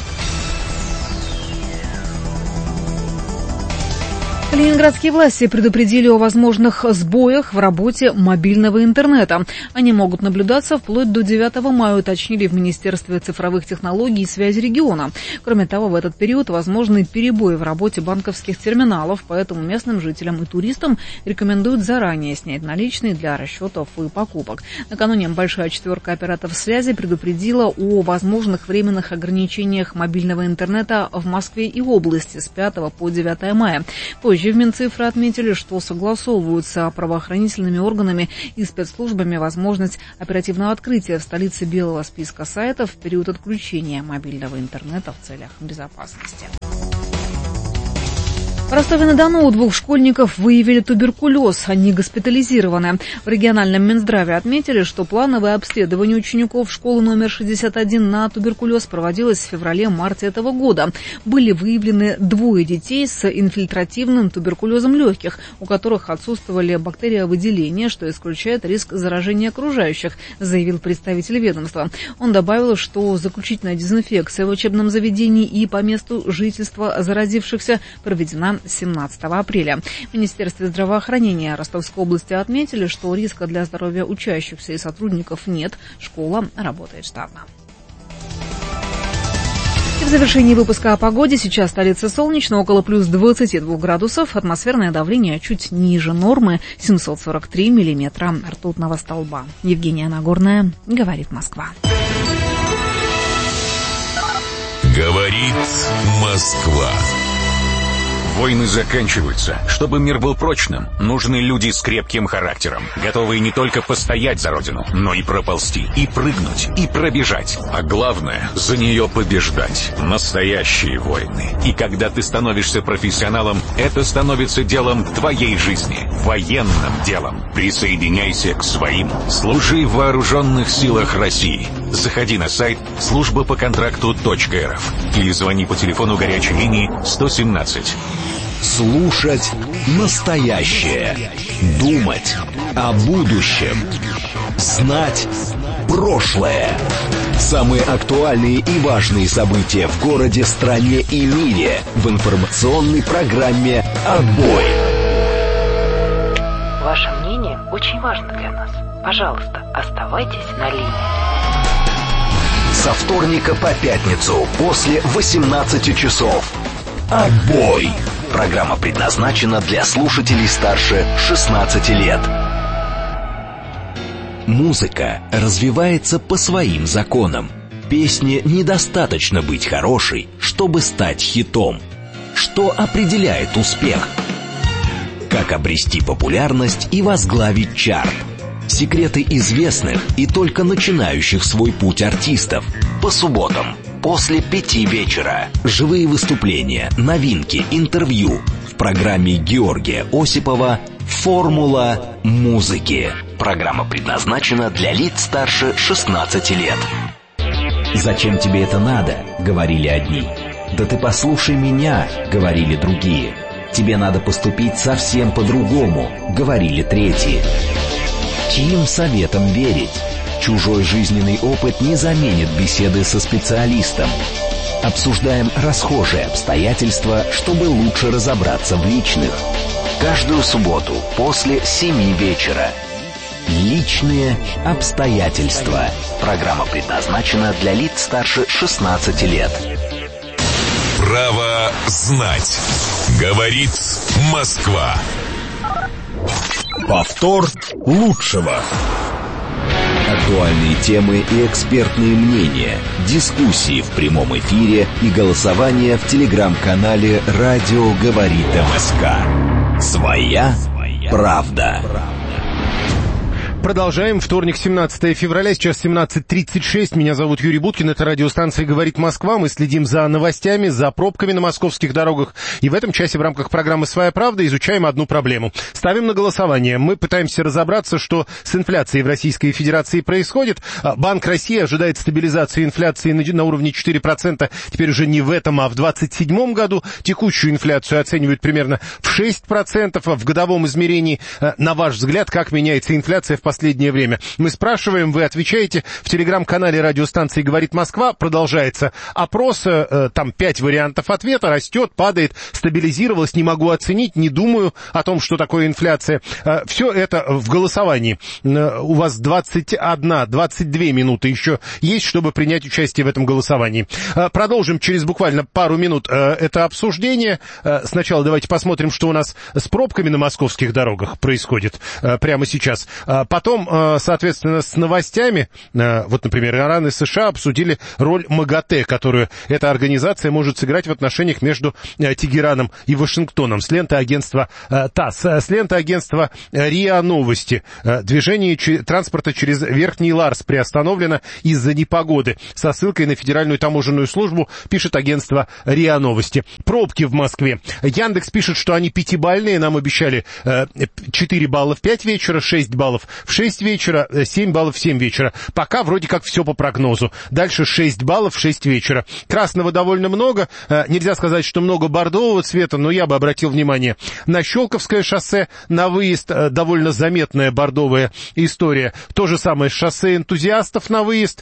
Калининградские власти предупредили о возможных сбоях в работе мобильного интернета. Они могут наблюдаться вплоть до девятого мая, уточнили в Министерстве цифровых технологий и связи региона. Кроме того, в этот период возможны перебои в работе банковских терминалов, поэтому местным жителям и туристам рекомендуют заранее снять наличные для расчетов и покупок. Накануне большая четверка операторов связи предупредила о возможных временных ограничениях мобильного интернета в Москве и области с пятого по девятое мая. Позже в Минцифры отметили, что согласовываются правоохранительными органами и спецслужбами возможность оперативного открытия в столице белого списка сайтов в период отключения мобильного интернета в целях безопасности. В Ростове-на-Дону у двух школьников выявили туберкулез, они госпитализированы. В региональном Минздраве отметили, что плановое обследование учеников школы номер шестьдесят один на туберкулез проводилось в феврале-марте этого года. Были выявлены двое детей с инфильтративным туберкулезом легких, у которых отсутствовали бактериовыделения, что исключает риск заражения окружающих, заявил представитель ведомства. Он добавил, что заключительная дезинфекция в учебном заведении и по месту жительства заразившихся проведена семнадцатого апреля. В Министерстве здравоохранения Ростовской области отметили, что риска для здоровья учащихся и сотрудников нет. Школа работает штатно. И в завершении выпуска о погоде. Сейчас столица солнечно, около плюс двадцати двух градусов. Атмосферное давление чуть ниже нормы, семьсот сорок три миллиметра ртутного столба. Евгения Нагорная, говорит Москва.
Говорит Москва.
Войны заканчиваются. Чтобы мир был прочным, нужны люди с крепким характером, готовые не только постоять за родину, но и проползти, и прыгнуть, и пробежать. А главное, за нее побеждать. Настоящие войны. И когда ты становишься профессионалом, это становится делом твоей жизни. Военным делом. Присоединяйся к своим. Служи в вооруженных силах России. Заходи на сайт служба по контракту точка эр эф или звони по телефону горячей линии сто семнадцать.
Слушать настоящее. Думать о будущем. Знать прошлое. Самые актуальные и важные события в городе, стране и мире в информационной программе «Отбой».
Ваше мнение очень важно для нас. Пожалуйста, оставайтесь на линии.
Со вторника по пятницу после восемнадцати часов. «Отбой». Программа предназначена для слушателей старше шестнадцати лет. Музыка развивается по своим законам. Песне недостаточно быть хорошей, чтобы стать хитом. Что определяет успех? Как обрести популярность и возглавить чарт? Секреты известных и только начинающих свой путь артистов. По субботам после пяти вечера. Живые выступления, новинки, интервью в программе Георгия Осипова «Формула музыки». Программа предназначена для лиц старше шестнадцати лет. «Зачем тебе это надо?» — говорили одни. «Да ты послушай меня», — говорили другие. «Тебе надо поступить совсем по-другому», — говорили третьи. Чьим советом верить? Чужой жизненный опыт не заменит беседы со специалистом. Обсуждаем расхожие обстоятельства, чтобы лучше разобраться в личных. Каждую субботу после семи вечера. Личные обстоятельства. Программа предназначена для лиц старше шестнадцати лет.
Право знать. Говорит Москва.
Повтор лучшего. Актуальные темы и экспертные мнения, дискуссии в прямом эфире и голосование в телеграм-канале «Радио говорит МСК». Своя правда.
Продолжаем. Вторник, семнадцатое февраля, сейчас семнадцать тридцать шесть. Меня зовут Юрий Буткин, это радиостанция «Говорит Москва». Мы следим за новостями, за пробками на московских дорогах. И в этом часе в рамках программы «Своя правда» изучаем одну проблему. Ставим на голосование. Мы пытаемся разобраться, что с инфляцией в Российской Федерации происходит. Банк России ожидает стабилизации инфляции на уровне четыре процента. Теперь уже не в этом, а в двадцать седьмом году. Текущую инфляцию оценивают примерно в шесть процентов. В годовом измерении, на ваш взгляд, как меняется инфляция в последнее время? Мы спрашиваем, вы отвечаете. В телеграм-канале радиостанции «Говорит Москва» продолжается опрос. Там пять вариантов ответа. Растет, падает, стабилизировалась, не могу оценить, не думаю о том, что такое инфляция. Все это в голосовании. У вас двадцать одна, двадцать две минуты еще есть, чтобы принять участие в этом голосовании. Продолжим через буквально пару минут это обсуждение. Сначала давайте посмотрим, что у нас с пробками на московских дорогах происходит прямо сейчас. Потом, соответственно, с новостями, вот, например, Иран и США обсудили роль МАГАТЭ, которую эта организация может сыграть в отношениях между Тегераном и Вашингтоном. С ленты агентства ТАСС, с ленты агентства РИА Новости. Движение транспорта через Верхний Ларс приостановлено из-за непогоды. Со ссылкой на Федеральную таможенную службу пишет агентство РИА Новости. Пробки в Москве. Яндекс пишет, что они пятибалльные. Нам обещали четыре балла в пять вечера, шесть баллов в шесть вечера, семь баллов в семь вечера. Пока вроде как все по прогнозу. Дальше шесть баллов в шесть вечера. Красного довольно много. Нельзя сказать, что много бордового цвета, но я бы обратил внимание на Щелковское шоссе. На выезд довольно заметная бордовая история. То же самое шоссе энтузиастов на выезд.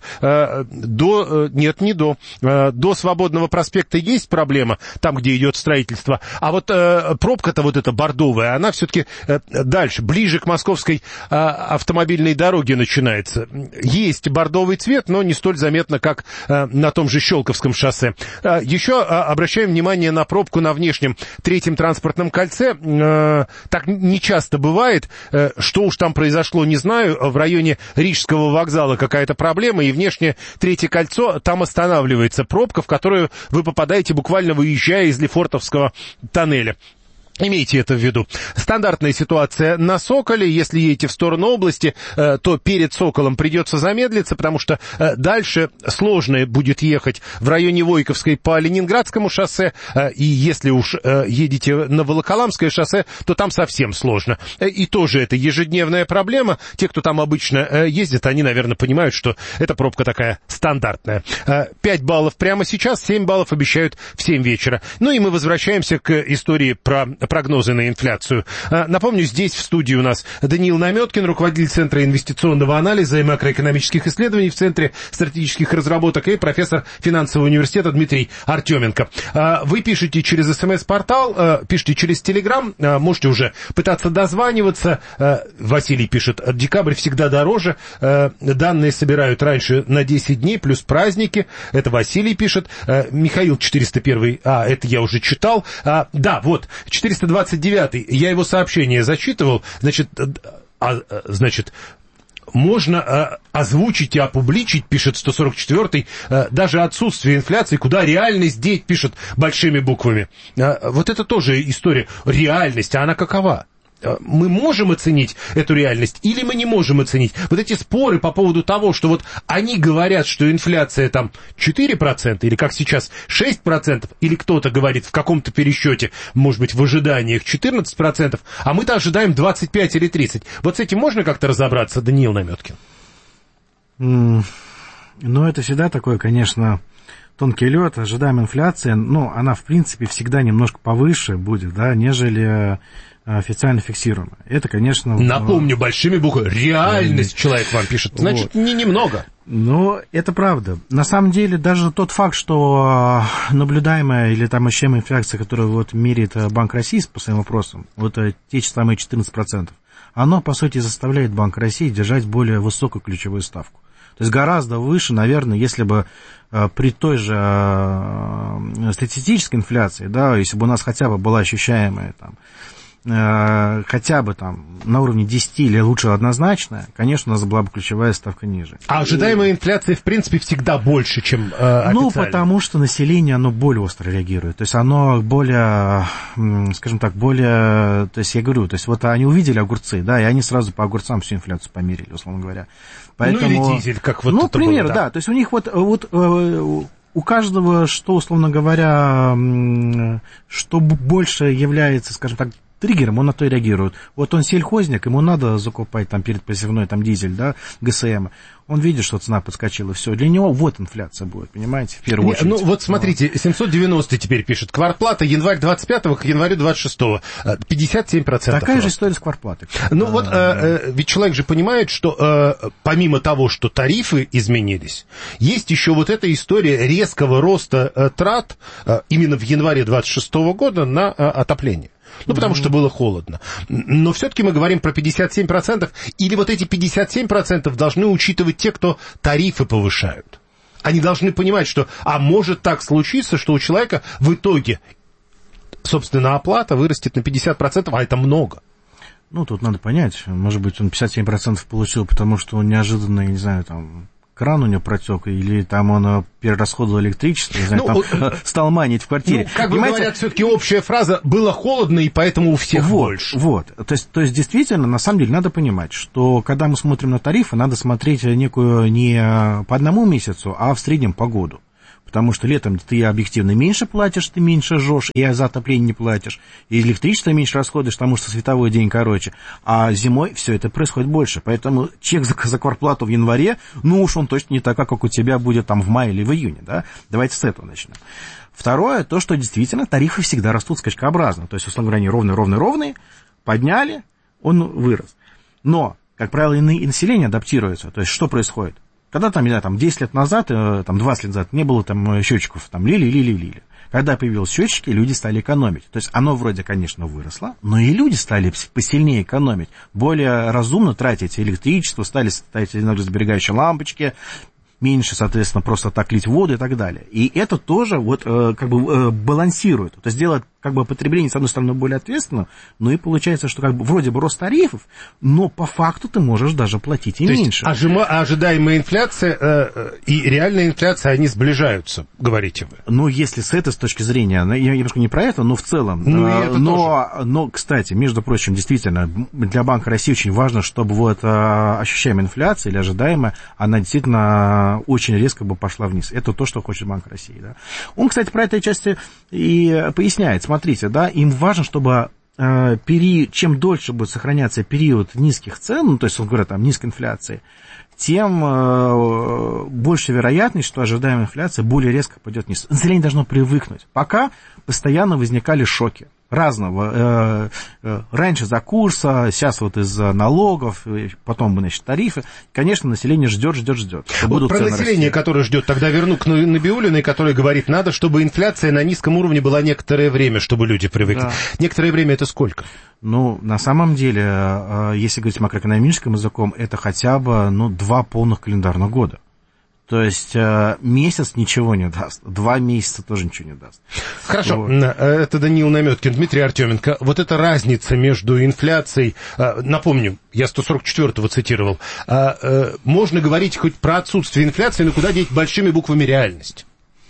До... Нет, не до. До Свободного проспекта есть проблема, там, где идет строительство. А вот пробка-то вот эта бордовая, она все-таки дальше, ближе к московской автомобильной дороге начинается. Есть бордовый цвет, но не столь заметно, как на том же Щелковском шоссе. Еще обращаем внимание на пробку на внешнем третьем транспортном кольце. Так не часто бывает. Что уж там произошло, не знаю. В районе Рижского вокзала какая-то проблема, и внешнее третье кольцо, там останавливается пробка, в которую вы попадаете, буквально выезжая из Лефортовского тоннеля. Имейте это в виду. Стандартная ситуация на Соколе. Если едете в сторону области, то перед Соколом придется замедлиться, потому что дальше сложно будет ехать в районе Войковской по Ленинградскому шоссе. И если уж едете на Волоколамское шоссе, то там совсем сложно. И тоже это ежедневная проблема. Те, кто там обычно ездит, они, наверное, понимают, что эта пробка такая стандартная. пять баллов прямо сейчас, семь баллов обещают в семь вечера. Ну и мы возвращаемся к истории про прогнозы на инфляцию. Напомню, здесь в студии у нас Даниил Наметкин, руководитель Центра инвестиционного анализа и макроэкономических исследований в Центре стратегических разработок, и профессор финансового университета Дмитрий Артеменко. Вы пишете через СМС-портал, пишите через Телеграм, можете уже пытаться дозваниваться. Василий пишет, декабрь всегда дороже, данные собирают раньше на десять дней, плюс праздники. Это Василий пишет. Михаил четыреста один, а, это я уже читал. Да, вот, четыреста двадцать девять, я его сообщение зачитывал, значит, а, значит, можно а, озвучить и опубличить, пишет сто сорок четыре, а, даже отсутствие инфляции, куда реальность деть, пишет большими буквами. А, вот это тоже история. Реальность, а она какова? Мы можем оценить эту реальность или мы не можем оценить? Вот эти споры по поводу того, что вот они говорят, что инфляция там четыре процента, или как сейчас шесть процентов, или кто-то говорит в каком-то пересчете, может быть, в ожиданиях четырнадцать процентов, а мы-то ожидаем двадцать пять или тридцать. Вот с этим можно как-то разобраться, Даниил Наметкин?
Mm, ну, это всегда такое, конечно, тонкий лед. Ожидаем инфляции, ну, она, в принципе, всегда немножко повыше будет, да, нежели официально фиксируемая. Это, конечно...
Напомню, большими буквами, реальность человек вам пишет. Значит, вот. Не немного.
Ну, это правда. На самом деле, даже тот факт, что наблюдаемая или там ощущаемая инфляция, которую вот меряет Банк России по своим вопросам, вот те же самые четырнадцать процентов, оно, по сути, заставляет Банк России держать более высокую ключевую ставку. То есть гораздо выше, наверное, если бы э, при той же э, статистической инфляции, да, если бы у нас хотя бы была ощущаемая там э, хотя бы там на уровне десять или лучше однозначно, конечно, у нас была бы ключевая ставка ниже.
А ожидаемая инфляция, в принципе, всегда больше, чем э, официально?
Ну, потому что население, оно более остро реагирует. То есть оно более, скажем так, более... То есть я говорю, то есть вот они увидели огурцы, да, и они сразу по огурцам всю инфляцию померили, условно говоря. Поэтому,
ну, или дизель, как вот
ну,
это
пример,
было, да.
да. То есть у них вот... вот у каждого, что, условно говоря, что больше является, скажем так, триггером, он на то и реагирует. Вот он сельхозник, ему надо закупать там перед посевной там дизель, да, ГСМ. Он видит, что цена подскочила, все. Для него вот инфляция будет, понимаете, в первую очередь.
Ну, вот смотрите, семьсот девяносто теперь пишет. Квартплата январь двадцать пятого к январю двадцать шестого. пятьдесят семь процентов.
Такая же история с квартплатой.
Ну, вот, э, э, ведь человек же понимает, что э, помимо того, что тарифы изменились, есть еще вот эта история резкого роста э, трат э, именно в январе двадцать шестого года на э, отопление. Ну, потому что было холодно. Но все-таки мы говорим про пятьдесят семь процентов. Или вот эти пятьдесят семь процентов должны учитывать те, кто тарифы повышают. Они должны понимать, что, а может так случиться, что у человека в итоге, собственно, оплата вырастет на пятьдесят процентов, а это много.
Ну, тут надо понять. Может быть, он пятьдесят семь процентов получил, потому что он неожиданно, я не знаю, там... кран у него протек, или там он перерасходовал электричество, не знаю,
ну,
там стал манить в квартире.
Ну, как бы говорят, все-таки общая фраза «было холодно, и поэтому у всех
вот,
больше».
Вот, то есть, то есть, действительно, на самом деле, надо понимать, что когда мы смотрим на тарифы, надо смотреть некую не по одному месяцу, а в среднем по году. Потому что летом ты объективно меньше платишь, ты меньше жжешь, и за отопление не платишь, и электричество меньше расходуешь, потому что световой день короче, а зимой все это происходит больше. Поэтому чек за, за квартплату в январе, ну уж он точно не такой, как у тебя будет там в мае или в июне, да? Давайте с этого начнем. Второе, то, что действительно тарифы всегда растут скачкообразно. То есть, условно говоря, они ровные-ровные-ровные, подняли, он вырос. Но, как правило, и население адаптируется. То есть, что происходит? Когда там, не знаю, там десять лет назад, там двадцать лет назад не было там счетчиков, там лили, лили, лили. Когда появились счетчики, люди стали экономить. То есть оно вроде, конечно, выросло, но и люди стали посильнее экономить, более разумно тратить электричество, стали ставить энергосберегающие лампочки, меньше, соответственно, просто так лить воду и так далее. И это тоже вот как бы балансирует. То есть делает как бы потребление, с одной стороны, более ответственно, но и получается, что как бы вроде бы рост тарифов, но по факту ты можешь даже платить и
То
меньше.
Есть ожима, ожидаемая инфляция э, и реальная инфляция, они сближаются, говорите вы.
Ну, если с этой с точки зрения, я немножко не про это, но в целом.
Ну,
а,
и это
но,
тоже.
но, кстати, между прочим, действительно, для Банка России очень важно, чтобы вот а, ощущаемая инфляция или ожидаемая, она действительно очень резко бы пошла вниз. Это то, что хочет Банк России. Да. Он, кстати, про этой части и поясняет. Смотрите, да, им важно, чтобы э, период, чем дольше будет сохраняться период низких цен, ну, то есть, он говорит, там, низкой инфляции, тем э, больше вероятность, что ожидаемая инфляция более резко пойдет вниз. Население должно привыкнуть. Пока постоянно возникали шоки разного. Э, э, раньше за курса, сейчас вот из-за налогов, потом, значит, тарифы. Конечно, население ждет, ждет, ждет.
Вот про население, расти. Которое ждет, тогда верну к Набиуллиной, которая говорит, надо, чтобы инфляция на низком уровне была некоторое время, чтобы люди привыкли. Да. Некоторое время это сколько?
Ну, на самом деле, если говорить макроэкономическим языком, это хотя бы, ну, два полных календарных года. То есть месяц ничего не даст, два месяца тоже ничего не даст.
Хорошо, вот. Это Даниил Наметкин, Дмитрий Артеменко. Вот эта разница между инфляцией, напомню, я сто сорок четвёртого цитировал, можно говорить хоть про отсутствие инфляции, но куда деть большими буквами реальность?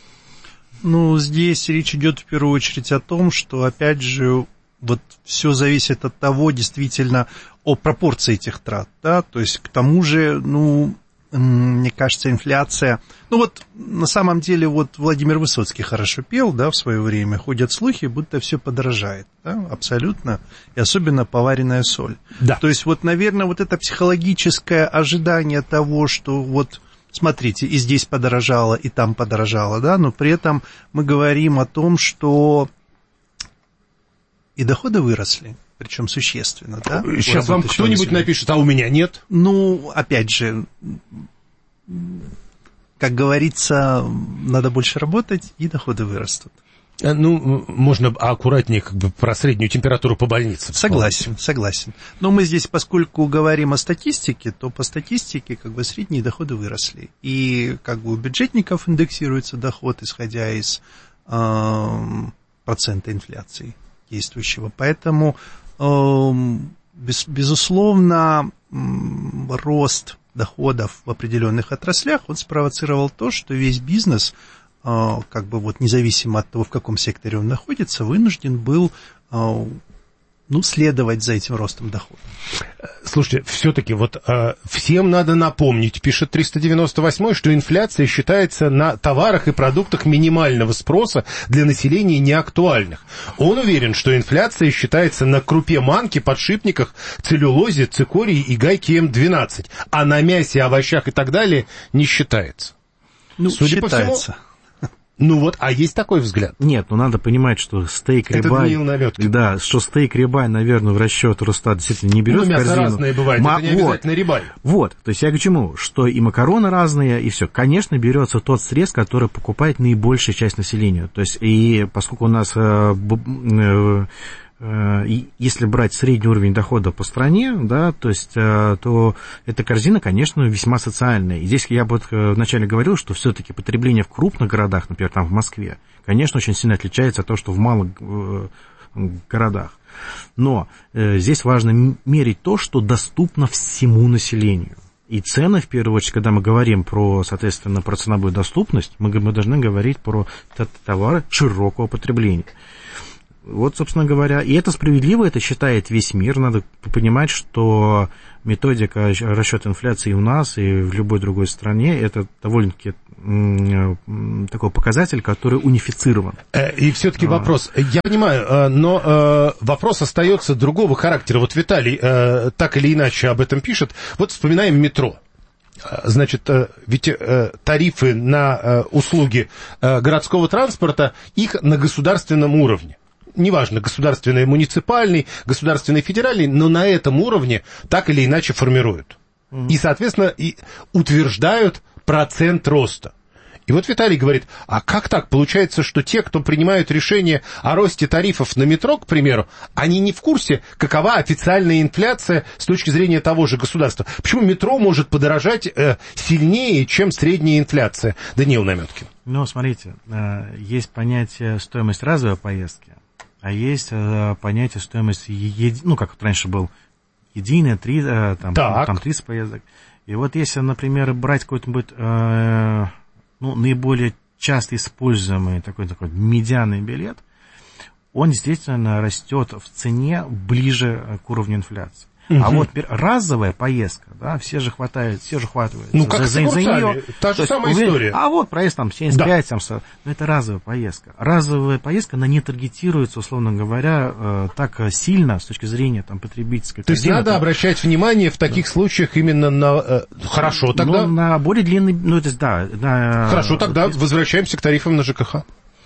Ну, здесь речь идет в первую очередь о том, что, опять же, вот все зависит от того, действительно, о пропорции этих трат, да, то есть к тому же, ну, мне кажется, инфляция, ну вот на самом деле вот Владимир Высоцкий хорошо пел, да, в свое время, ходят слухи, будто все подорожает, да, абсолютно, и особенно поваренная соль.
Да.
То есть вот, наверное, вот это психологическое ожидание того, что вот, смотрите, и здесь подорожало, и там подорожало, да, но при этом мы говорим о том, что и доходы выросли, причем существенно, да?
Сейчас вам кто-нибудь напишет, а у меня нет?
Ну, опять же, как говорится, надо больше работать, и доходы вырастут.
Ну, можно аккуратнее как бы про среднюю температуру по больнице.
Согласен, согласен. Но мы здесь, поскольку говорим о статистике, то по статистике как бы средние доходы выросли. И как бы у бюджетников индексируется доход, исходя из э, процента инфляции действующего. Поэтому без, безусловно, рост доходов в определенных отраслях, он спровоцировал то, что весь бизнес, как бы вот независимо от того, в каком секторе он находится, вынужден был, ну, следовать за этим ростом дохода.
Слушайте, все-таки вот э, всем надо напомнить, пишет триста девяносто восьмой, что инфляция считается на товарах и продуктах минимального спроса для населения неактуальных. Он уверен, что инфляция считается на крупе манки, подшипниках, целлюлозе, цикории и гайке эм двенадцать, а на мясе, овощах и так далее не считается.
Ну, Судя считается. По всему,
ну вот, а есть такой взгляд?
Нет, ну надо понимать, что стейк рибай... Да, что стейк рибай, наверное, в расчет Росстата действительно не берет
ну,
в корзину.
Ну, мясо разное бывает, Ма... это не обязательно вот. Рибай.
Вот, то есть я к чему? Что и макароны разные, и все. Конечно, берется тот срез, который покупает наибольшая часть населения. То есть, и поскольку у нас... Э, э, если брать средний уровень дохода по стране, да, то есть, то эта корзина, конечно, весьма социальная. И здесь я бы вначале говорил, что все-таки потребление в крупных городах, например, там в Москве, конечно, очень сильно отличается от того, что в малых городах. Но здесь важно мерить то, что доступно всему населению. И цены, в первую очередь, когда мы говорим про, соответственно, про ценовую доступность, мы, мы должны говорить про товары широкого потребления. Вот, собственно говоря, и это справедливо, это считает весь мир. Надо понимать, что методика расчета инфляции у нас и в любой другой стране, это довольно-таки такой показатель, который унифицирован.
И все-таки вопрос, я понимаю, но вопрос остается другого характера. Вот Виталий так или иначе об этом пишет. Вот вспоминаем метро. Значит, ведь тарифы на услуги городского транспорта, их на государственном уровне. Неважно, государственный, муниципальный, государственный, федеральный, но на этом уровне так или иначе формируют. Mm-hmm. И, соответственно, и утверждают процент роста. И вот Виталий говорит, а как так? Получается, что те, кто принимают решение о росте тарифов на метро, к примеру, они не в курсе, какова официальная инфляция с точки зрения того же государства. Почему метро может подорожать э, сильнее, чем средняя инфляция? Даниил Наметкин.
Ну, смотрите, э, есть понятие стоимость разовой поездки. А есть э, понятие стоимости, еди... ну, как вот раньше был, единая, три, э, там, там тридцать поездок. И вот если, например, брать какой-нибудь, э, ну, наиболее часто используемый такой, такой медианный билет, он действительно растет в цене ближе к уровню инфляции. Угу. А вот разовая поездка, да, все же хватают, все же хватают.
Ну, как за, за нее. Та же самая есть, история.
А вот проезд там семьдесят пять, да. семьдесят, ну, это разовая поездка. Разовая поездка, она не таргетируется, условно говоря, э, так сильно с точки зрения там, потребительской.
То есть надо там обращать внимание в таких да. случаях именно на... Э, хорошо, тогда...
Ну, на более длинный... Ну, это, да, на,
хорошо, тогда есть... возвращаемся к тарифам на ЖКХ.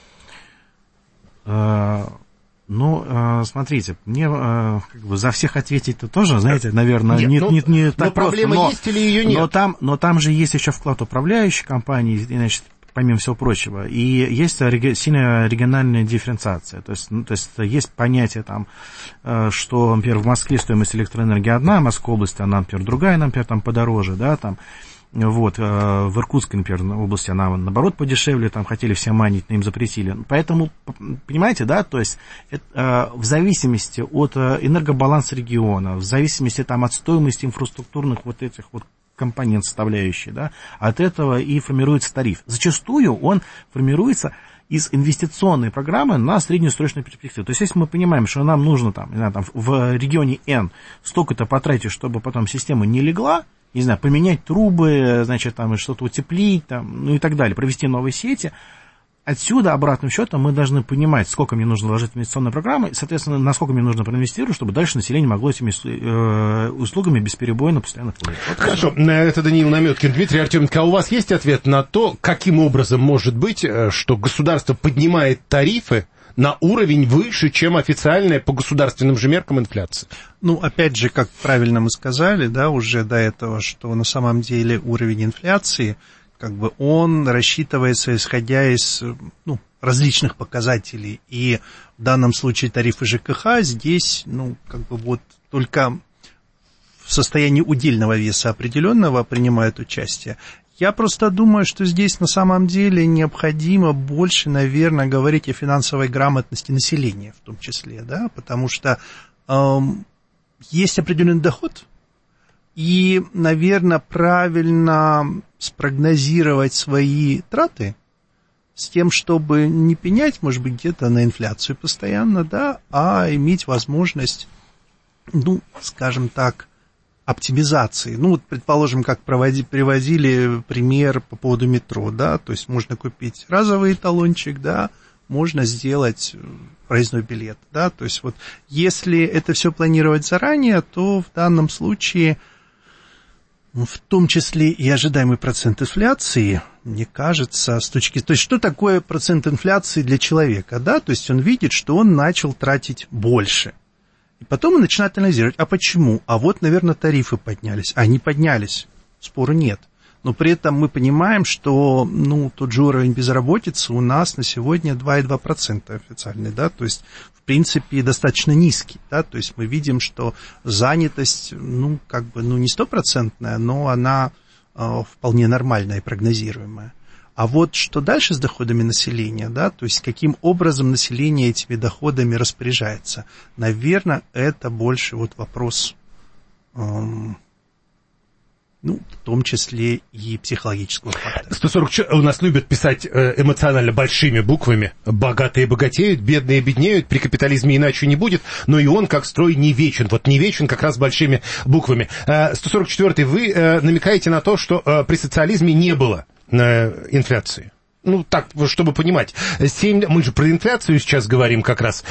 Э, Ну, смотрите, мне как бы за всех ответить-то тоже, знаете, наверное, нет, не, ну, не, не так
но просто. Проблема но, есть или ее нет?
Но там, но там же есть еще вклад управляющей компании, значит, помимо всего прочего, и есть реги, сильная региональная дифференциация. То есть, ну, то есть есть понятие там, что, например, в Москве стоимость электроэнергии одна, в Московской области она, например, другая, например, там подороже, да, там. Вот, в Иркутской, например, области она, наоборот, подешевле, там хотели все манить, но им запретили. Поэтому, понимаете, да, то есть это, в зависимости от энергобаланса региона, в зависимости там, от стоимости инфраструктурных вот этих вот компонент составляющих, да, от этого и формируется тариф. Зачастую он формируется из инвестиционной программы на среднесрочную перспективу. То есть, если мы понимаем, что нам нужно там, не знаю, там в регионе N столько-то потратить, чтобы потом система не легла, не знаю, поменять трубы, значит, там что-то утеплить, там, ну и так далее, провести новые сети. Отсюда, обратным счетом, мы должны понимать, сколько мне нужно вложить в инвестиционную программу, и, соответственно, насколько мне нужно проинвестировать, чтобы дальше население могло этими э, услугами бесперебойно постоянно пользоваться. Вот
хорошо, это Даниил Наметкин. Дмитрий Артеменко, а у вас есть ответ на то, каким образом может быть, что государство поднимает тарифы на уровень выше, чем официальная по государственным же меркам инфляция?
Ну, опять же, как правильно мы сказали, да, уже до этого, что на самом деле уровень инфляции, как бы он рассчитывается, исходя из, ну, различных показателей. И в данном случае тарифы ЖКХ здесь, ну, как бы вот только в состоянии удельного веса определенного принимают участие. Я просто думаю, что здесь на самом деле необходимо больше, наверное, говорить о финансовой грамотности населения в том числе, да, потому что есть определенный доход, и, наверное, правильно спрогнозировать свои траты с тем, чтобы не пенять, может быть, где-то на инфляцию постоянно, да, а иметь возможность, ну, скажем так, оптимизации. Ну, вот, предположим, как проводи, приводили пример по поводу метро, да, то есть можно купить разовый талончик, да, можно сделать проездной билет, да, то есть вот если это все планировать заранее, то в данном случае, в том числе и ожидаемый процент инфляции, мне кажется, с точки... То есть, что такое процент инфляции для человека, да? То есть, он видит, что он начал тратить больше. И потом он начинает анализировать, а почему? А вот, наверное, тарифы поднялись. Они поднялись, спору нет. Но при этом мы понимаем, что, ну, тот же уровень безработицы у нас на сегодня два целых две десятых процента официальный, да? То есть, в принципе, достаточно низкий, да? То есть, мы видим, что занятость, ну, как бы, ну, не стопроцентная, но она э, вполне нормальная и прогнозируемая. А вот что дальше с доходами населения, да, то есть каким образом население этими доходами распоряжается, наверное, это больше вот вопрос, эм, ну, в том числе и психологического фактора.
сто сорок у нас любят писать эмоционально большими буквами. Богатые богатеют, бедные беднеют, при капитализме иначе не будет, но и он, как строй, не вечен. Вот не вечен как раз большими буквами. сто сорок четвёртый вы намекаете на то, что при социализме не было инфляции. Ну, так, чтобы понимать. семь, мы же про инфляцию сейчас говорим как раз.